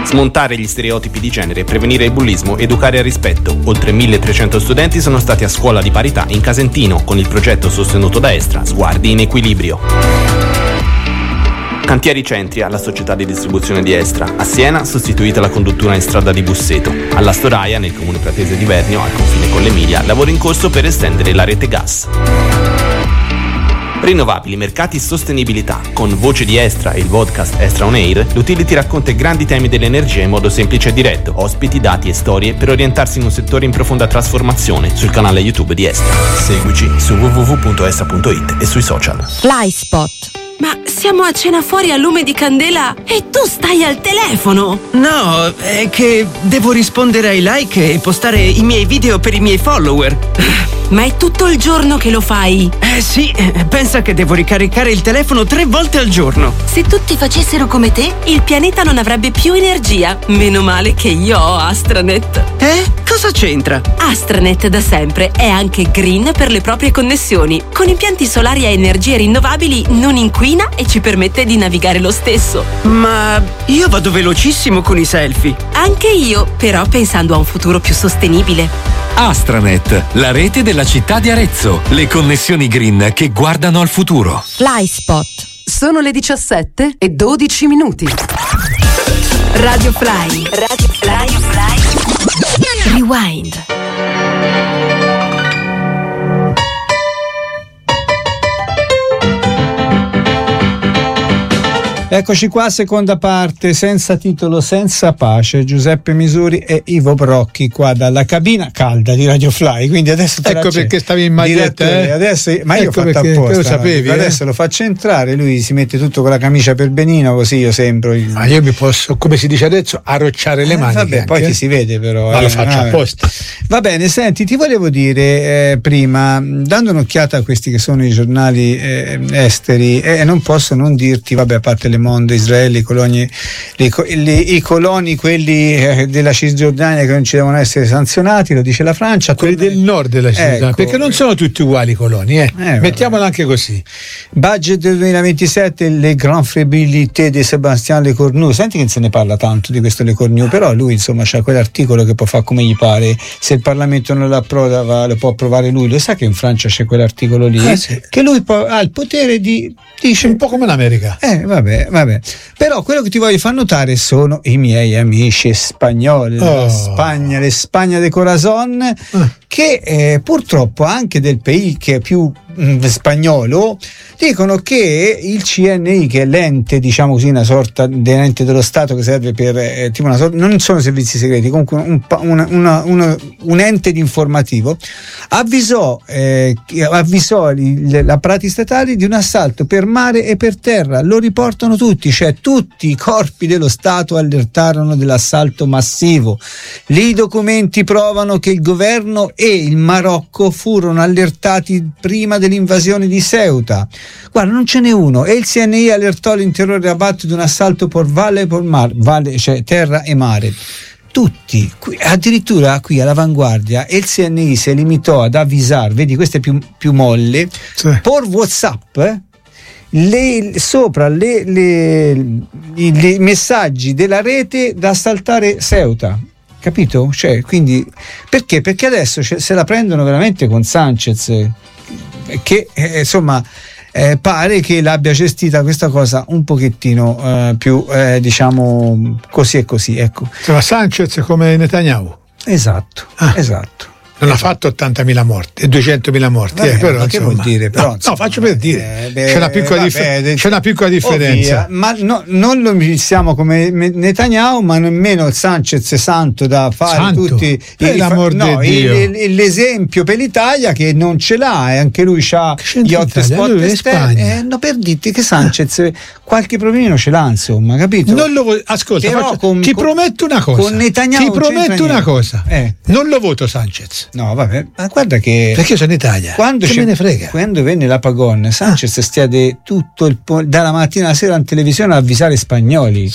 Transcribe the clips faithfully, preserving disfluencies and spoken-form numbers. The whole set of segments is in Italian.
Smontare gli stereotipi di genere, prevenire il bullismo, educare al rispetto. Oltre milletrecento studenti sono stati a scuola di parità in Casentino con il progetto sostenuto da Estra, Sguardi in Equilibrio. Cantieri Centria, la società di distribuzione di Estra. A Siena, sostituita la conduttura in strada di Busseto. Alla Storaia, nel comune pratese di Vernio, al confine con l'Emilia, lavoro in corso per estendere la rete gas. Rinnovabili, mercati, sostenibilità. Con Voce di Estra e il podcast Estra On Air, l'Utility racconta i grandi temi dell'energia in modo semplice e diretto. Ospiti, dati e storie per orientarsi in un settore in profonda trasformazione sul canale YouTube di Estra. Seguici su w w w punto estra punto i t e sui social. Flyspot. Ma siamo a cena fuori a lume di candela e tu stai al telefono! No, è che devo rispondere ai like e postare i miei video per i miei follower. Ma è tutto il giorno che lo fai? Eh sì, pensa che devo ricaricare il telefono tre volte al giorno. Se tutti facessero come te, il pianeta non avrebbe più energia. Meno male che io ho Astranet. Eh? Cosa c'entra? Astranet da sempre è anche green per le proprie connessioni. Con impianti solari a energie rinnovabili non inquina e ci permette di navigare lo stesso. Ma io vado velocissimo con i selfie. Anche io, però pensando a un futuro più sostenibile. Astranet, la rete della città di Arezzo. Le connessioni green che guardano al futuro. Flyspot. Sono le diciassette e dodici minuti. Radio Fly. Radio Fly. Radio Fly. Rewind. Eccoci qua, seconda parte, senza titolo, senza pace. Giuseppe Misuri e Ivo Brocchi qua dalla cabina calda di Radio Fly. Quindi adesso te ecco perché stavi in maglietta, eh? Adesso, ma io ecco ho fatto perché, apposta. lo sapevi, no? eh? Adesso lo faccio entrare, lui si mette tutto con la camicia per benino, così io sembro il... Ma io mi posso, come si dice adesso, arrocciare le eh, mani. Vabbè, anche, poi eh? ti si vede però. Ma eh, lo faccio vabbè. apposta. Va bene, senti, ti volevo dire eh, prima, dando un'occhiata a questi che sono i giornali eh, esteri, e eh, non posso non dirti, vabbè, a parte Le Monde, Israele, i coloni, li, li, i coloni, quelli eh, della Cisgiordania che non ci devono essere sanzionati, lo dice la Francia. Quelli del nord della Cisgiordania, ecco, perché non sono tutti uguali i coloni, eh? eh mettiamola anche così. Budget del duemilaventissette, le grand frabilité di Sébastien Lecornu. Senti che se ne parla tanto di questo Lecornu, però lui insomma c'ha quell'articolo che può fare come gli pare, se il Parlamento non lo approva lo può approvare lui. Lo sa che in Francia c'è quell'articolo lì, eh sì. che lui può, ha il potere di, dice, un po' come l'America. Eh vabbè, vabbè. Però quello che ti voglio far notare sono i miei amici spagnoli, oh. la Spagna, le Spagna de Corazon, eh. che eh, purtroppo anche del paese che è più mh, spagnolo, dicono che il C N I, che è l'ente, diciamo così, una sorta di ente dello Stato che serve per eh, tipo una sorta, non sono servizi segreti, comunque un, una, una, una, un ente di informativo, avvisò, eh, avvisò il, apparati statali di un assalto per mare e per terra. Lo riportano tutti, cioè tutti i corpi dello Stato allertarono dell'assalto massivo. Lì i documenti provano che il governo e il Marocco furono allertati prima dell'invasione di Ceuta. Guarda, non ce n'è uno. E il C N I allertò l'intero Rabat di un assalto per valle e per mare, valle, cioè terra e mare. Tutti, qui, addirittura qui all'avanguardia, e il C N I si limitò ad avvisare, vedi, queste più, più molle, sì, per WhatsApp, eh, le, sopra le, le, i le messaggi della rete da saltare Ceuta. Capito? Cioè, quindi, perché? Perché adesso se la prendono veramente con Sanchez, che eh, insomma eh, pare che l'abbia gestita questa cosa un pochettino eh, più eh, diciamo così e così, ecco. Cioè, Sanchez come Netanyahu. Esatto, ah. esatto. Non esatto. ha fatto ottantamila morti e duecentomila morti. Vabbè, eh, però, ma che insomma, vuol dire? Però, no, insomma, no, faccio per dire. Eh, beh, c'è, una piccola, vabbè, dif- c'è una piccola differenza. Ovvia, ma no, non lo siamo come Netanyahu, ma nemmeno il Sanchez è santo da fare santo. tutti per i, l'amor no, di Dio. Il, il, l'esempio per l'Italia che non ce l'ha, e anche lui ha gli hot spot esterni. Eh, no, per dirti che Sanchez qualche problemino ce l'ha, insomma, capito? Non lo vo- ascolta, faccio, con, ti con, prometto una cosa. Con Netanyahu ti prometto una cosa. Eh. Non lo voto Sanchez. No, vabbè. Ma guarda che perché sono in Italia, quando che me ne frega. Quando venne la Pagon, Sanchez ah. stiade tutto il po- dalla mattina alla sera in televisione a avvisare spagnoli. Sì.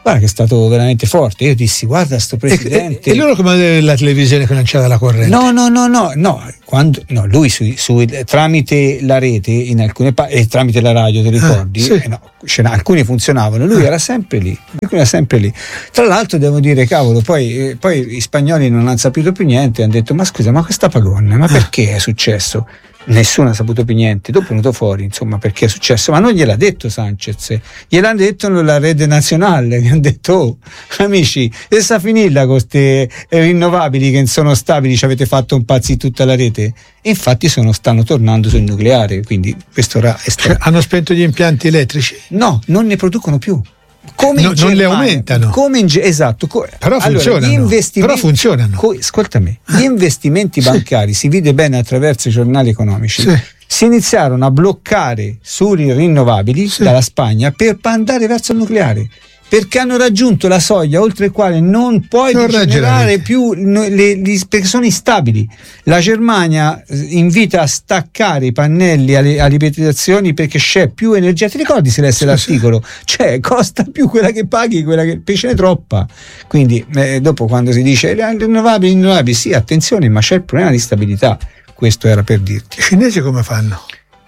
guarda che è stato veramente forte. Io dissi, guarda sto presidente. E, e, e loro come la televisione che non c'era la corrente? No, no, no, no, no. Quando, no lui su, su, tramite la rete in alcune pa- e tramite la radio, ti ricordi? Ah, sì. eh no, alcuni funzionavano, lui era sempre lì, lui era sempre lì. Tra l'altro devo dire, cavolo, poi, eh, poi gli spagnoli non hanno saputo più niente, hanno detto, ma scusa, ma questa Pagone, ma perché è successo? Nessuno ha saputo più niente. Dopo è venuto fuori, insomma, perché è successo, ma non gliel'ha detto Sanchez, gliel'ha detto la rete nazionale, che hanno detto, oh, amici, e sta finita con queste rinnovabili che non sono stabili, ci avete fatto un pazzi in tutta la rete. E infatti sono, stanno tornando sul nucleare, quindi questo ora è stato... Cioè, hanno spento gli impianti elettrici? No, non ne producono più. Come no, in non Germania, le aumentano. Come in, esatto. Co- però, allora, funzionano, gli investimenti, però funzionano. Co- ascoltami, gli investimenti bancari, si vede bene attraverso i giornali economici, sì. si iniziarono a bloccare sulle rinnovabili sì. dalla Spagna per andare verso il nucleare. Perché hanno raggiunto la soglia oltre la quale non puoi non generare più le, le, perché sono instabili. La Germania invita a staccare i pannelli alle alimentazioni perché c'è più energia. Ti ricordi se lessi sì, l'articolo? Sì. Cioè costa più quella che paghi, quella che ce n'è troppa. Quindi eh, dopo quando si dice rinnovabili, rinnovabili, sì, attenzione, ma c'è il problema di stabilità. Questo era per dirti. I cinesi come fanno?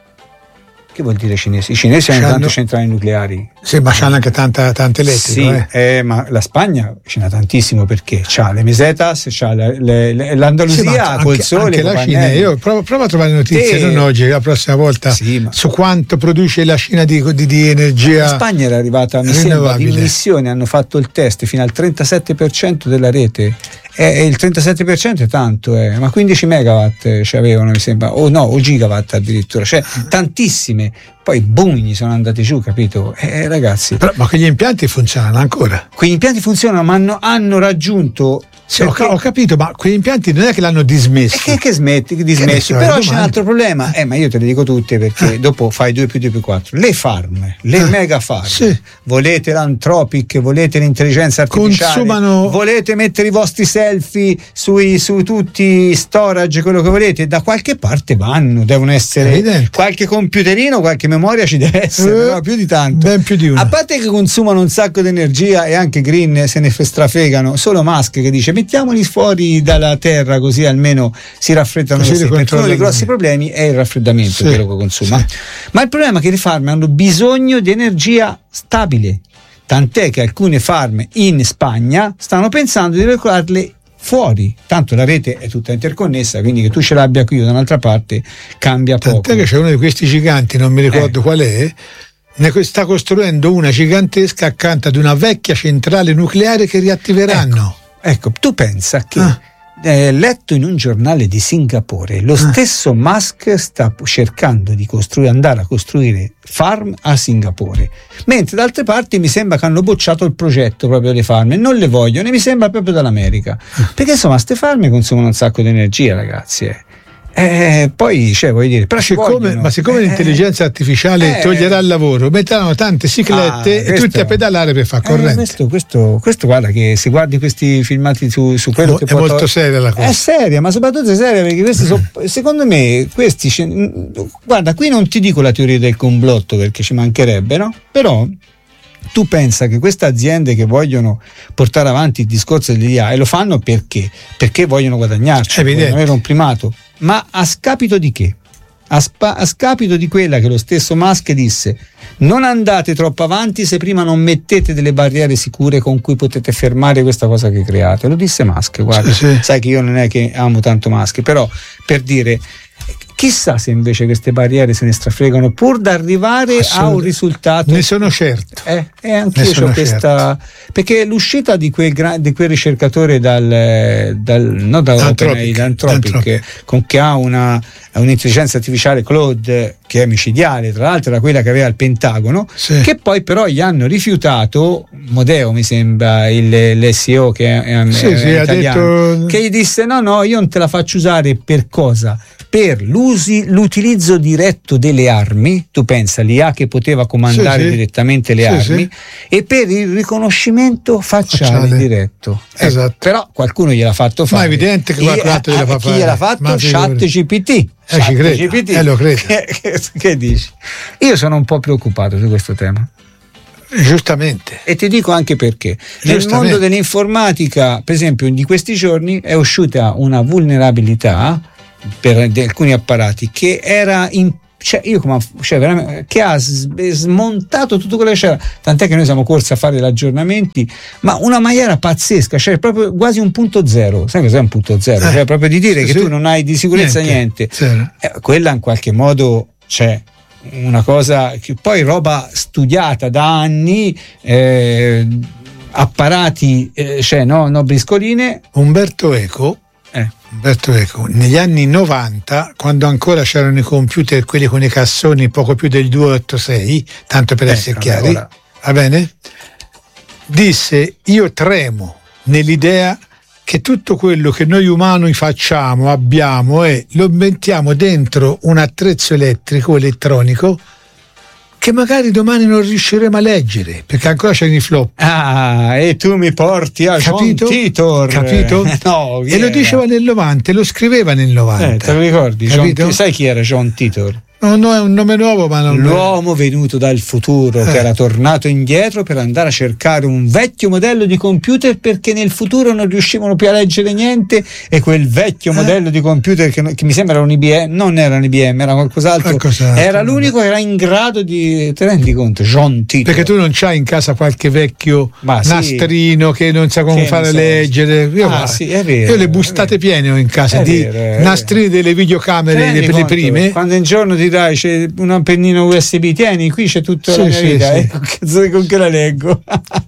Che vuol dire cinesi? I cinesi hanno tante centrali nucleari. Sì, ma c'hanno anche tanta, tanta elettrica. Sì, eh. eh, ma la Spagna ce n'ha tantissimo perché c'ha le mesetas, c'ha le, le, le, l'Andalusia sì, col anche, sole. Anche la Cina. Io provo, provo a trovare notizie, e... non oggi, la prossima volta, sì, ma... su quanto produce la Cina di, di, di energia. La Spagna era arrivata, mi sembra, di emissioni, hanno fatto il test fino al trentasette per cento della rete. E il trentasette per cento è tanto, eh, ma quindici megawatt ci avevano, mi sembra, o no, o gigawatt addirittura, cioè tantissime. Poi boom, gli sono andati giù, capito? Eh, ragazzi. Però, ma quegli impianti funzionano ancora? Quegli impianti funzionano, ma hanno, hanno raggiunto. Sì, ho, ho capito, ma quegli impianti non è che l'hanno dismessi. E che, che smetti, che dismessi. Che però c'è un altro problema, eh, ma io te le dico tutte perché eh. dopo fai due più due più quattro. Le farm, le eh. mega farm, sì. Volete l'anthropic, volete l'intelligenza artificiale, consumano... volete mettere i vostri selfie sui, su tutti storage, quello che volete, da qualche parte vanno, devono essere evidente. Qualche computerino, qualche memoria ci deve essere, eh. no, più di tanto. Ben più di uno. A parte che consumano un sacco di energia e anche Green se ne strafregano, solo Musk che dice mettiamoli fuori dalla terra così almeno si raffreddano così, perché uno dei grossi problemi è il raffreddamento, sì, quello che consuma, sì. Ma il problema è che le farm hanno bisogno di energia stabile, tant'è che alcune farm in Spagna stanno pensando di regolarle fuori, tanto la rete è tutta interconnessa, quindi che tu ce l'abbia qui o da un'altra parte cambia poco. Tant'è che c'è uno di questi giganti, non mi ricordo eh. qual è, ne sta costruendo una gigantesca accanto ad una vecchia centrale nucleare che riattiveranno. Ecco. Ecco, tu pensa che ah. eh, letto in un giornale di Singapore, lo ah. stesso Musk sta cercando di costruire, andare a costruire farm a Singapore, mentre da altre parti mi sembra che hanno bocciato il progetto proprio delle farm e non le vogliono, e mi sembra proprio dall'America, ah. perché insomma queste farm consumano un sacco di energia, ragazzi. Eh. Eh, poi cioè voglio dire, però siccome, ma siccome eh, l'intelligenza artificiale eh, toglierà il lavoro, metteranno tante ciclette ah, e tutti a pedalare per far corrente. Eh, questo, questo, questo guarda che se guardi questi filmati su, su quello Mo, che è molto to- seria la cosa. È seria, ma soprattutto è seria perché questi so, secondo me questi guarda, qui non ti dico la teoria del complotto perché ci mancherebbe, no? Però tu pensa che queste aziende che vogliono portare avanti il discorso dell'I A e lo fanno perché? Perché vogliono guadagnarci, vogliono avere un primato, ma a scapito di che? A, spa- a scapito di quella che lo stesso Musk disse: non andate troppo avanti se prima non mettete delle barriere sicure con cui potete fermare questa cosa che create. Lo disse Musk, guarda, sì, sì. Sai che io non è che amo tanto Musk, però per dire, chissà se invece queste barriere se ne strafregano pur da arrivare a un risultato. Ne sono certo. Eh, e anche io ho questa, certo. Perché l'uscita di quel, gra- di quel ricercatore dal, dal no da OpenAI, da Anthropic, con che ha una un'intelligenza artificiale Claude che è micidiale, tra l'altro era quella che aveva il Pentagono, sì. Che poi però gli hanno rifiutato Modeo, mi sembra il, l'S E O che è, è, sì, è sì, italiano, detto... che gli disse no no io non te la faccio usare per cosa? Per l'usi, l'utilizzo diretto delle armi, tu pensa l'I A che poteva comandare sì, sì. direttamente le sì, armi sì. E per il riconoscimento facciale, facciale. diretto, esatto. Eh, però qualcuno gliel'ha fatto fare, ma è evidente che qualcun altro gliela fa chi fare, gliel'ha fatto? ChatGPT. Eh, ci credo, eh, lo credo. Che, che, che dici? Io sono un po' preoccupato su questo tema. Giustamente. E ti dico anche perché. Nel mondo dell'informatica, per esempio, di questi giorni è uscita una vulnerabilità per alcuni apparati che era in Cioè, io come, cioè, veramente, che ha smontato tutto quello che c'era, tant'è che noi siamo corsi a fare gli aggiornamenti, ma una maniera pazzesca, cioè proprio quasi un punto zero. Sai cos'è un punto zero? Eh, cioè proprio di dire sì, che sì. tu non hai di sicurezza niente, niente. Eh, quella in qualche modo c'è una cosa che poi roba studiata da anni, eh, apparati, eh, cioè no, no briscoline. Umberto Eco eh. Umberto Eco, negli anni novanta, quando ancora c'erano i computer, quelli con i cassoni poco più del duecentottantasei, tanto per eh, essere chiari, ora. Va bene? Disse: io tremo nell'idea che tutto quello che noi umani facciamo, abbiamo e lo mettiamo dentro un attrezzo elettrico, elettronico, che magari domani non riusciremo a leggere perché ancora c'è i flop. Ah, e tu mi porti a capito? John Titor. Capito? No, e lo diceva nel novanta, lo scriveva nel novanta. Eh, te lo ricordi? John, sai chi era John Titor? No, no, è un nome nuovo, ma non l'uomo venuto dal futuro, eh. che era tornato indietro per andare a cercare un vecchio modello di computer perché nel futuro non riuscivano più a leggere niente, e quel vecchio eh. modello di computer che, che mi sembra era un I B M, non era un I B M, era qualcos'altro, qualcos'altro era l'unico che era in grado di, te rendi conto? John Titor. Perché tu non c'hai in casa qualche vecchio ma nastrino sì. che non sa come che fare so. leggere? Io, ah, sì, è vero, io le bustate piene ho in casa è di vero, nastrini vero. delle videocamere, le, le prime. Quando un giorno ti dai c'è un pennino U S B, tieni, qui c'è tutta sì, la mia sì, vita, sì. Eh, con che la leggo.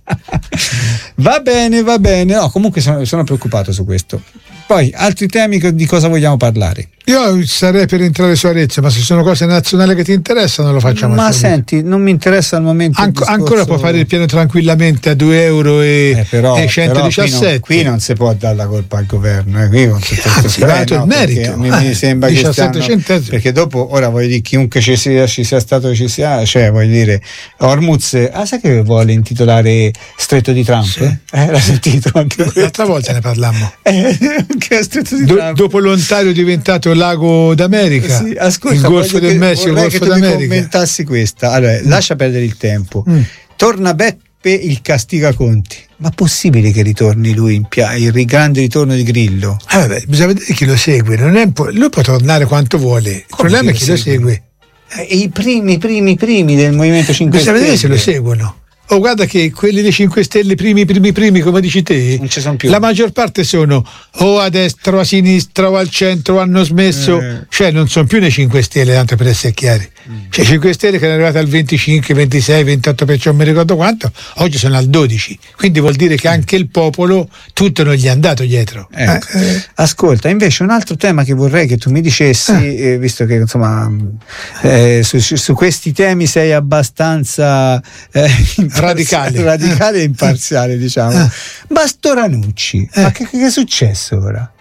Va bene, va bene. No, comunque sono, sono preoccupato su questo. Poi altri temi, di cosa vogliamo parlare? Io sarei per entrare su Arezzo, ma se sono cose nazionali che ti interessano lo facciamo. Ma senti, non mi interessa al momento. Anc- discorso... Ancora può fare il piano tranquillamente a due euro e, eh, però, e centodiciassette. Però qui, non, qui non si può dare la colpa al governo, eh. Qui con tutto ah, questo eh, no, il merito. Mi, mi sembra eh, che stanno, perché dopo ora voglio dire, chiunque ci sia, ci sia stato ci sia, cioè voglio dire, Hormuz, ah sai che vuole intitolare Stretto di Trump? Sì. Eh, l'ha sentito anche l'altra volta ne parlammo. Eh, che Stretto di Do, Trump. Dopo l'Ontario è diventato lago d'America, sì, ascolta, il Golfo del Messico, il Golfo che tu d'America. Mi commentassi questa. Allora, mm. lascia perdere il tempo. Mm. Torna Beppe il Castigaconti. Ma possibile che ritorni lui in pia- il grande ritorno di Grillo? Ah, vabbè, bisogna vedere chi lo segue. Non è po- lui può tornare quanto vuole. Il Come problema è chi lo segue. segue. Eh, I primi, primi, primi del Movimento cinque Stelle. Bisogna vedere se lo seguono. Oh, guarda che quelli dei cinque Stelle, primi, primi, primi, come dici te, non ci sono più. La maggior parte sono o a destra o a sinistra o al centro, o hanno smesso, eh. cioè non sono più nei cinque Stelle, tanto per essere chiari. Mm. Cioè cinque Stelle che erano arrivati al venticinque, ventisei, ventotto per cento, non mi ricordo quanto, oggi sono al dodici, quindi vuol dire che anche il popolo tutto non gli è andato dietro. Ecco. Eh, eh. Ascolta, invece un altro tema che vorrei che tu mi dicessi, eh. Eh, visto che insomma eh, su, su questi temi sei abbastanza eh, radicale radicale e imparziale, diciamo. Ah. Basto Ranucci, eh. ma che, che è successo ora?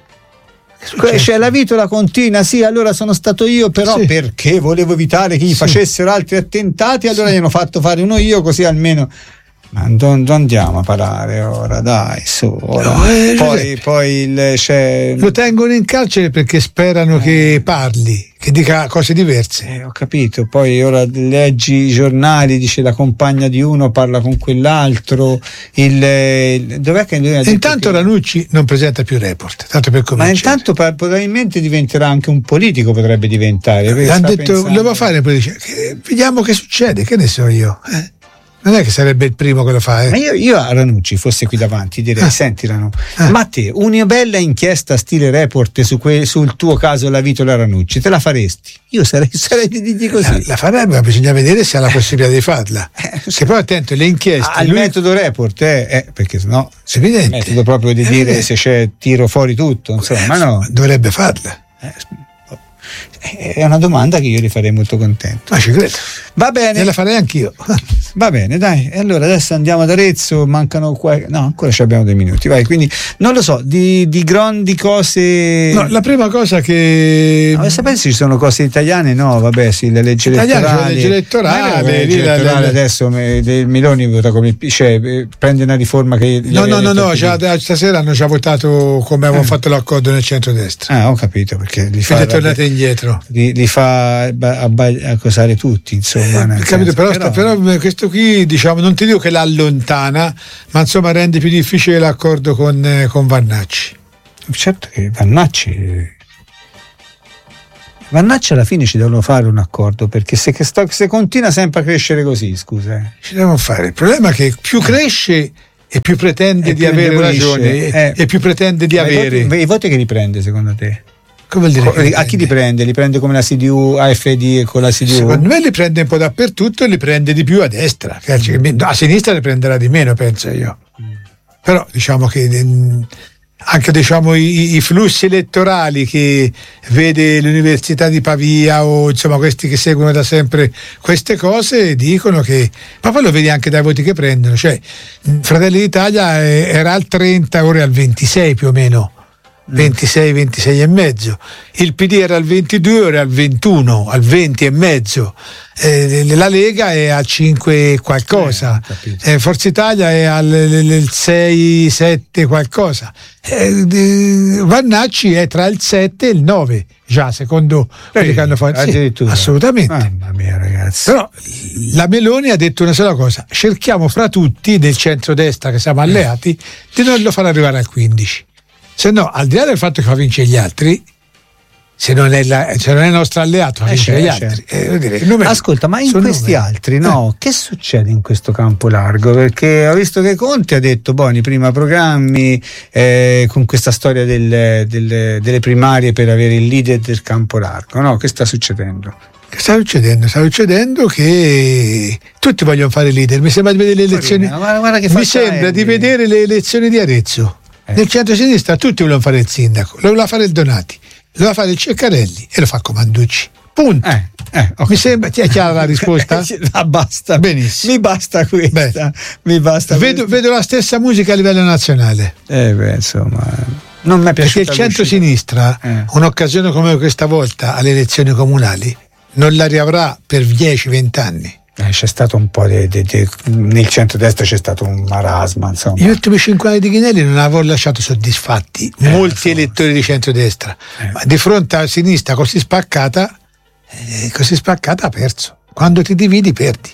C'è cioè, la vitola continua, sì, allora sono stato io, però sì. perché volevo evitare che gli sì. facessero altri attentati, allora sì. gli hanno fatto fare uno io, così almeno. Ma non, non andiamo a parare ora, dai, su. Ora. No, eh, poi, poi il, c'è... lo tengono in carcere perché sperano eh. che parli, che dica cose diverse. Eh, ho capito. Poi ora leggi i giornali, dice la compagna di uno parla con quell'altro. Il, il dov'è che lui ha detto intanto che... Ranucci non presenta più report, tanto per cominciare. Ma intanto probabilmente diventerà anche un politico, potrebbe diventare. L'hanno detto, pensando... lo va a fare, poi dice, che, vediamo che succede, che ne so io. Eh? Non è che sarebbe il primo che lo fa, eh? Ma io, io a Ranucci, fossi qui davanti, direi: ah. senti Ranu, ah. ma te una bella inchiesta stile report su que, sul tuo caso la vitola Ranucci, te la faresti? Io sarei, sarei di dirgli così. La, la farebbe, ma bisogna vedere se ha la possibilità di farla. Eh, che poi attento, le inchieste. Al lui... metodo report, eh, eh, perché sennò è evidente. Il metodo proprio di è dire evidente. Se c'è tiro fuori tutto, insomma, eh, ma no. Dovrebbe farla. Eh, è una domanda che io li farei molto contento. Ma ci credo. Va bene. E la farei anch'io. Va bene, dai. E allora adesso andiamo ad Arezzo, mancano qua. No, ancora ci abbiamo dei minuti. Vai, quindi non lo so, di, di grandi cose. No, la prima cosa che. No, sapete se ci sono cose italiane? No, vabbè, sì, le leggi elettorali. La legge elettorale, la legge elettorale adesso il Meloni vota come cioè prende una riforma che. No, no, no, no, già, stasera hanno già votato come avevamo eh. fatto l'accordo nel centrodestra. Ah, ho capito perché li fa. È tornata indietro. altro. Li, li fa accusare tutti, insomma. Eh, capito, però, però... però questo qui, diciamo, non ti dico che l'allontana, ma insomma rende più difficile l'accordo con, eh, con Vannacci. Certo che Vannacci Vannacci alla fine ci devono fare un accordo, perché se, che sto, se continua sempre a crescere così, scusa, eh. ci devono fare. Il problema è che più cresce e più pretende e di più avere ragione eh. e più pretende di Ma avere i voti, i voti che li prende secondo te? Come dire, Co- a chi li prende? Li prende come la C D U, A F D con la C D U? Secondo me li prende un po' dappertutto e li prende di più a destra, a sinistra li prenderà di meno, penso io. Però diciamo che anche diciamo i, i flussi elettorali che vede l'Università di Pavia o insomma questi che seguono da sempre queste cose dicono che, ma poi lo vedi anche dai voti che prendono, cioè Fratelli d'Italia era al trenta, ora è al ventisei più o meno, ventisei ventisei e mezzo, il P D era al ventidue, ora è al ventuno, al venti e mezzo, eh, la Lega è al cinque qualcosa, eh, eh, Forza Italia è al sei sette qualcosa, eh, eh, Vannacci è tra il sette e il nove già secondo quelli che hanno fatto, sì, assolutamente. Mamma mia, ragazzi. Però la Meloni ha detto una sola cosa: cerchiamo fra tutti del centrodestra che siamo alleati di non lo far arrivare al quindici. Se no, al di là del fatto che fa vincere gli altri, se non è, la, se non è il nostro alleato, fa eh vincere certo, gli altri. certo. Eh, dire, numeri, ascolta, ma in questi numeri. altri, no? Eh. Che succede in questo campo largo? Perché ho visto che Conte ha detto, Boni, prima programmi eh, con questa storia del, del, delle primarie per avere il leader del campo largo, no? Che sta succedendo? Che sta succedendo? Sta succedendo che tutti vogliono fare leader. Mi sembra di vedere le elezioni. Guarda, guarda che mi sembra è, di vedere le elezioni di Arezzo. Nel centro-sinistra tutti vogliono fare il sindaco, lo voleva fare il Donati, lo voleva fare il Ceccarelli e lo fa Comanducci. Punto. Eh, eh, okay. Mi sembra, ti è chiara la risposta? ah, basta. Benissimo. Mi basta questa. Mi basta vedo, vedo la stessa musica a livello nazionale. Eh beh, insomma, non mi è piaciuta. Perché il centro-sinistra, eh. un'occasione come questa volta alle elezioni comunali, non la riavrà per dieci venti anni. Eh, c'è stato un po' di, di, di, nel centrodestra c'è stato un marasma, insomma. Gli ultimi cinque anni di Ghinelli non avevo lasciato soddisfatti eh, molti forse. elettori di centrodestra, eh. ma di fronte alla sinistra così spaccata, eh, così spaccata ha perso. Quando ti dividi perdi.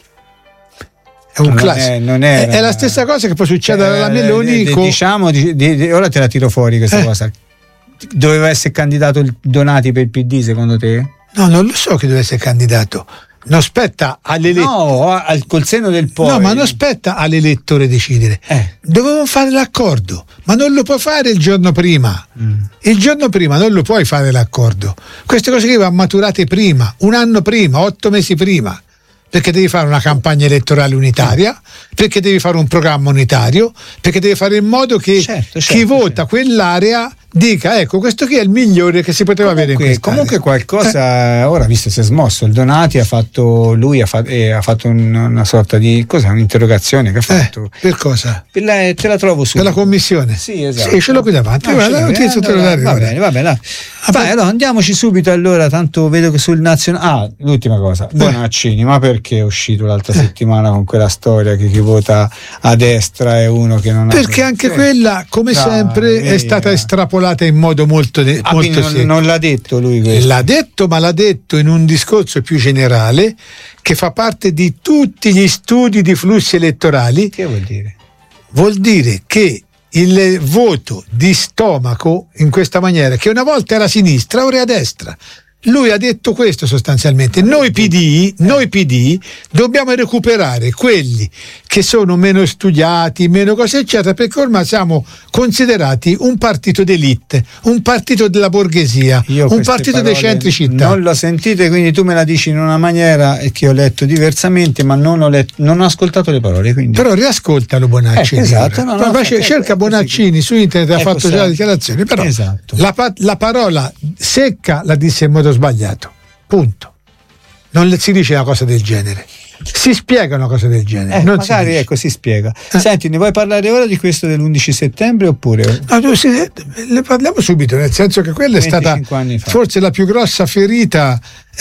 È un classico. Non è, non è, è la stessa cosa che può succedere eh, alla Meloni. Eh, con... Diciamo, di, di, di, ora te la tiro fuori questa eh. cosa. Doveva essere candidato il Donati per il P D secondo te? No, non lo so che deve essere candidato. Non spetta all'elettore. No, al, col senno del poi. No, ma non spetta all'elettore decidere. Eh. Dovevano fare l'accordo, ma non lo puoi fare il giorno prima. Mm. Il giorno prima non lo puoi fare l'accordo. Queste cose qui vanno maturate prima, un anno prima, otto mesi prima. Perché devi fare una campagna elettorale unitaria, perché devi fare un programma unitario, perché devi fare in modo che certo, certo, chi vota certo. quell'area dica ecco questo qui è il migliore che si poteva comunque, avere in quest'area. Comunque qualcosa eh. ora visto si è smosso il Donati, ha fatto lui ha fatto, eh, ha fatto un, una sorta di cos'è, un'interrogazione che ha fatto eh, per cosa? Per la, te la trovo su per la commissione? Sì, esatto. Sì, ce l'ho qui davanti. No, guarda, non ti allora, va bene, va bene. Ah, vai, allora andiamoci subito allora, tanto vedo che sul nazionale ah, l'ultima cosa, Bonaccini, eh. ma perché è uscito l'altra eh. settimana con quella storia che chi vota a destra è uno che non ha perché anche quella come no, sempre è stata estrapolata in modo molto De, ah, molto non, non l'ha detto lui questo. L'ha detto, ma l'ha detto in un discorso più generale che fa parte di tutti gli studi di flussi elettorali. Che vuol dire? Vuol dire che il voto di stomaco in questa maniera, che una volta era a sinistra, ora è a destra. Lui ha detto questo sostanzialmente. Noi P D, noi P D dobbiamo recuperare quelli che sono meno studiati, meno cose eccetera, perché ormai siamo considerati un partito d'élite, un partito della borghesia, io un partito dei centri città. Non lo sentite, quindi tu me la dici in una maniera che ho letto diversamente, ma non ho, letto, non ho ascoltato le parole. Quindi. Però riascoltalo Bonaccini. Eh, esatto, no, no, no, cerca è, Bonaccini su internet, ha fatto già la dichiarazione, però esatto. la, la parola secca la disse in modo sbagliato, punto. Non le si dice una cosa del genere, si spiega una cosa del genere, eh, non magari si ecco si spiega. eh. Senti, ne vuoi parlare ora di questo dell'undici settembre oppure? No, no, sì, ne parliamo subito, nel senso che quella è stata forse la più grossa ferita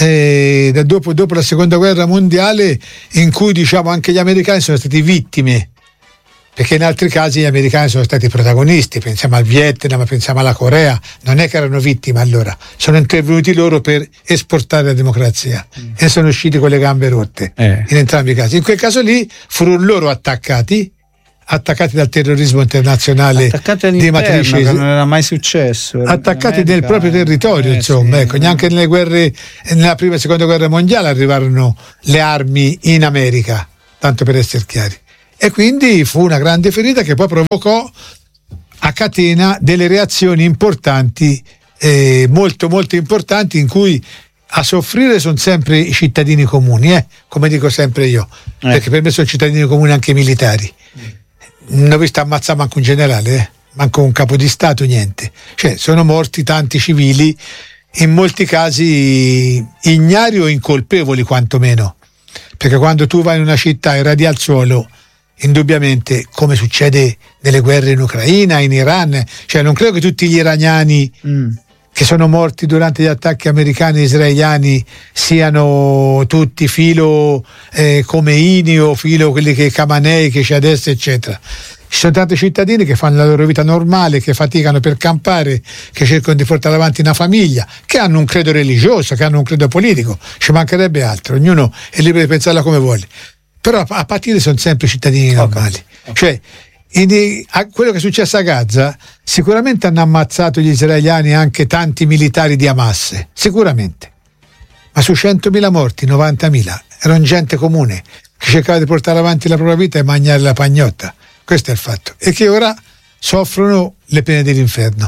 eh, da dopo, dopo la seconda guerra mondiale, in cui diciamo anche gli americani sono stati vittime perché in altri casi gli americani sono stati protagonisti, pensiamo al Vietnam, pensiamo alla Corea, non è che erano vittime allora, sono intervenuti loro per esportare la democrazia mm. e sono usciti con le gambe rotte eh. in entrambi i casi. In quel caso lì furono loro attaccati attaccati dal terrorismo internazionale di matrice, che non era mai successo, attaccati nel proprio territorio, eh, insomma, sì, ecco, neanche nelle guerre, nella prima e seconda guerra mondiale arrivarono le armi in America, tanto per essere chiari, e quindi fu una grande ferita che poi provocò a catena delle reazioni importanti, eh, molto molto importanti, in cui a soffrire sono sempre i cittadini comuni, eh, come dico sempre io, eh. perché per me sono cittadini comuni anche militari. Non ho visto ammazzare manco un generale, eh? manco un capo di Stato, niente. Cioè, sono morti tanti civili, in molti casi ignari o incolpevoli quantomeno, perché quando tu vai in una città e radi al suolo, indubbiamente, come succede nelle guerre in Ucraina, in Iran, cioè non credo che tutti gli iraniani mm. che sono morti durante gli attacchi americani e israeliani siano tutti filo eh, come Ini o filo quelli che Khamenei che c'è adesso, eccetera. Ci sono tanti cittadini che fanno la loro vita normale, che faticano per campare, che cercano di portare avanti una famiglia, che hanno un credo religioso, che hanno un credo politico, ci mancherebbe altro, ognuno è libero di pensarla come vuole, però a partire sono sempre cittadini normali. Okay. Okay. Cioè, in, a quello che è successo a Gaza, sicuramente hanno ammazzato gli israeliani anche tanti militari di Hamas, sicuramente, ma su centomila morti novantamila erano gente comune che cercava di portare avanti la propria vita e mangiare la pagnotta. Questo è il fatto, e che ora soffrono le pene dell'inferno.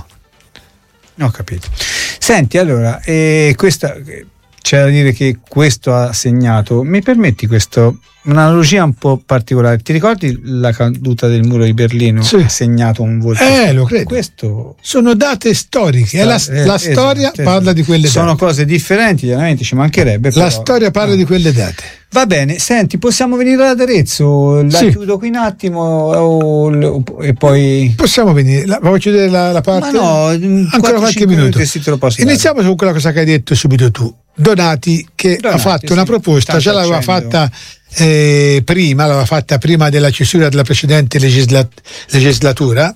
Ho capito. Senti, allora, eh, questa, c'è da dire che questo ha segnato, mi permetti questo, un'analogia un po' particolare. Ti ricordi la caduta del muro di Berlino? Sì. Ha segnato un volto. Eh, lo credo. Questo sono date storiche. Sta- la, eh, la esatto, storia esatto. parla di quelle date. Sono cose differenti, chiaramente ci mancherebbe. La però, storia parla eh. di quelle date. Va bene, senti, possiamo venire ad Arezzo? La sì. chiudo qui un attimo o, o, e poi. Possiamo venire. La, vuoi chiudere la, la parte? Ma no, ancora qualche minuto. Sì, te lo posso Iniziamo dare. Con quella cosa che hai detto subito tu. Donati, che Donati, ha fatto sì, una proposta, ce l'aveva fatta. Eh, prima, l'aveva fatta prima della chiusura della precedente legisla- legislatura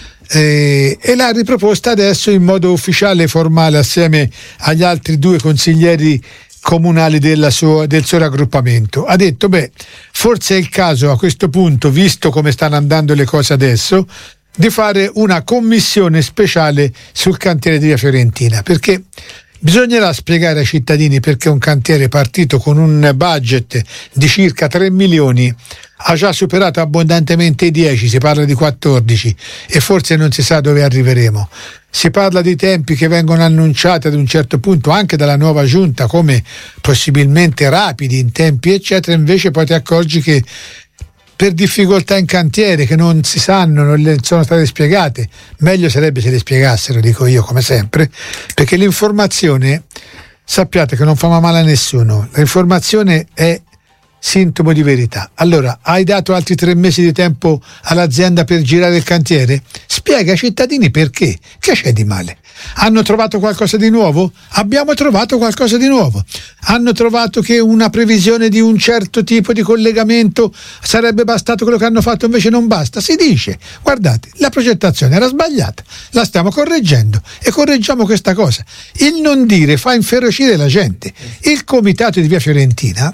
eh, e l'ha riproposta adesso in modo ufficiale e formale assieme agli altri due consiglieri comunali della sua, del suo raggruppamento. Ha detto, beh, forse è il caso a questo punto, visto come stanno andando le cose adesso, di fare una commissione speciale sul cantiere di Via Fiorentina, perché bisognerà spiegare ai cittadini perché un cantiere partito con un budget di circa tre milioni ha già superato abbondantemente i dieci, si parla di quattordici e forse non si sa dove arriveremo. Si parla di tempi che vengono annunciati ad un certo punto anche dalla nuova giunta come possibilmente rapidi in tempi eccetera, invece poi ti accorgi che per difficoltà in cantiere che non si sanno, non le sono state spiegate, meglio sarebbe se le spiegassero, dico io come sempre, perché l'informazione, sappiate che non fa male a nessuno, l'informazione è sintomo di verità. Allora, hai dato altri tre mesi di tempo all'azienda per girare il cantiere? Spiega ai cittadini perché, che c'è di male? Hanno trovato qualcosa di nuovo? Abbiamo trovato qualcosa di nuovo. Hanno trovato che una previsione di un certo tipo di collegamento sarebbe bastato, quello che hanno fatto invece non basta. Si dice, guardate, la progettazione era sbagliata, la stiamo correggendo e correggiamo questa cosa. Il non dire fa inferocire la gente. Il comitato di Via Fiorentina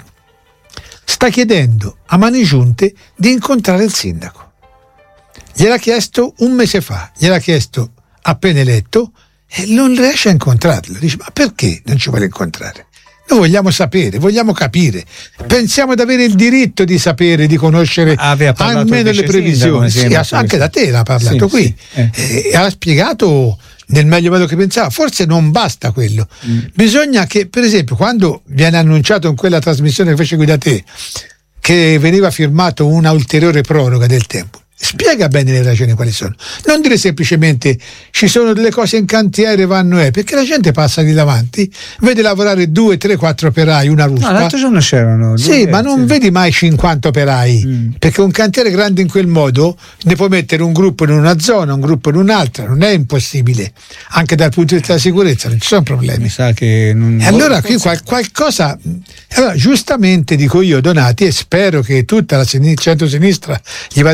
sta chiedendo a mani giunte di incontrare il sindaco. Gliel'ha chiesto un mese fa, gliel'ha chiesto appena eletto e non riesce a incontrarlo. Dice, ma perché non ci vuole incontrare? Noi vogliamo sapere, vogliamo capire, pensiamo di avere il diritto di sapere, di conoscere almeno le previsioni. Sì, anche da te l'ha parlato sì, qui sì. Eh. E ha spiegato nel meglio modo che pensava. Forse non basta quello, mm. bisogna che, per esempio, quando viene annunciato in quella trasmissione che fece qui da te che veniva firmato una ulteriore proroga del tempo, spiega bene le ragioni quali sono, non dire semplicemente ci sono delle cose in cantiere, vanno eh, perché la gente passa di davanti, vede lavorare due, tre, quattro operai, una ruspa. No, l'altro giorno c'erano sì, due, ma non sì. vedi mai cinquanta operai, mm. perché un cantiere grande in quel modo ne può mettere un gruppo in una zona, un gruppo in un'altra, non è impossibile, anche dal punto di vista della sicurezza non ci sono problemi. Mi sa che non... E allora qui qual- qualcosa allora giustamente dico io, Donati, e spero che tutta la sin- centro-sinistra gli vada dietro, ma io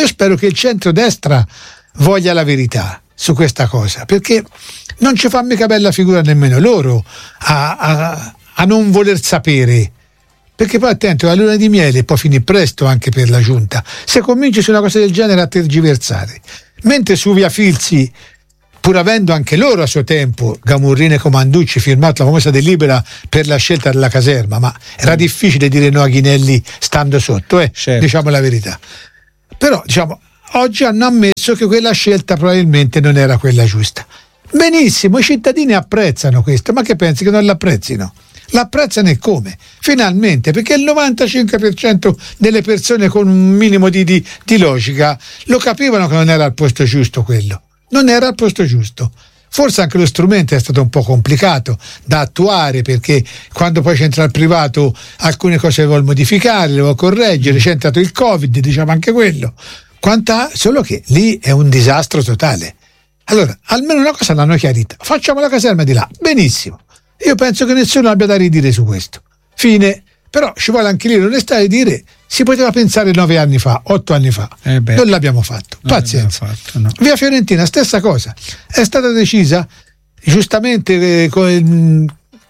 spero che il centrodestra voglia la verità su questa cosa, perché non ci fa mica bella figura nemmeno loro a, a, a non voler sapere, perché poi attento, la luna di miele può finire presto anche per la giunta se cominci su una cosa del genere a tergiversare, mentre su Via Filzi, pur avendo anche loro a suo tempo, Gamurrini e Comanducci, firmato la famosa delibera per la scelta della caserma, ma era difficile dire no a Ghinelli stando sotto, eh? Certo. Diciamo la verità. Però diciamo oggi hanno ammesso che quella scelta probabilmente non era quella giusta. Benissimo, i cittadini apprezzano questo, ma che pensi che non l'apprezzino? L'apprezzano e come? Finalmente, perché il novantacinque per cento delle persone con un minimo di, di, di logica lo capivano che non era al posto giusto quello. Non era al posto giusto. Forse anche lo strumento è stato un po' complicato da attuare, perché quando poi c'entra il privato alcune cose le vuol modificare, le vuol correggere, c'è entrato il Covid, diciamo anche quello. Quanta, solo che lì è un disastro totale. Allora, almeno una cosa l'hanno chiarita. Facciamo la caserma di là. Benissimo. Io penso che nessuno abbia da ridire su questo. Fine. Però ci vuole anche lì l'onestà di dire si poteva pensare nove anni fa, otto anni fa. Eh beh, non l'abbiamo fatto. Non Pazienza. L'abbiamo fatto, no. Via Fiorentina, stessa cosa. È stata decisa, giustamente, eh, con,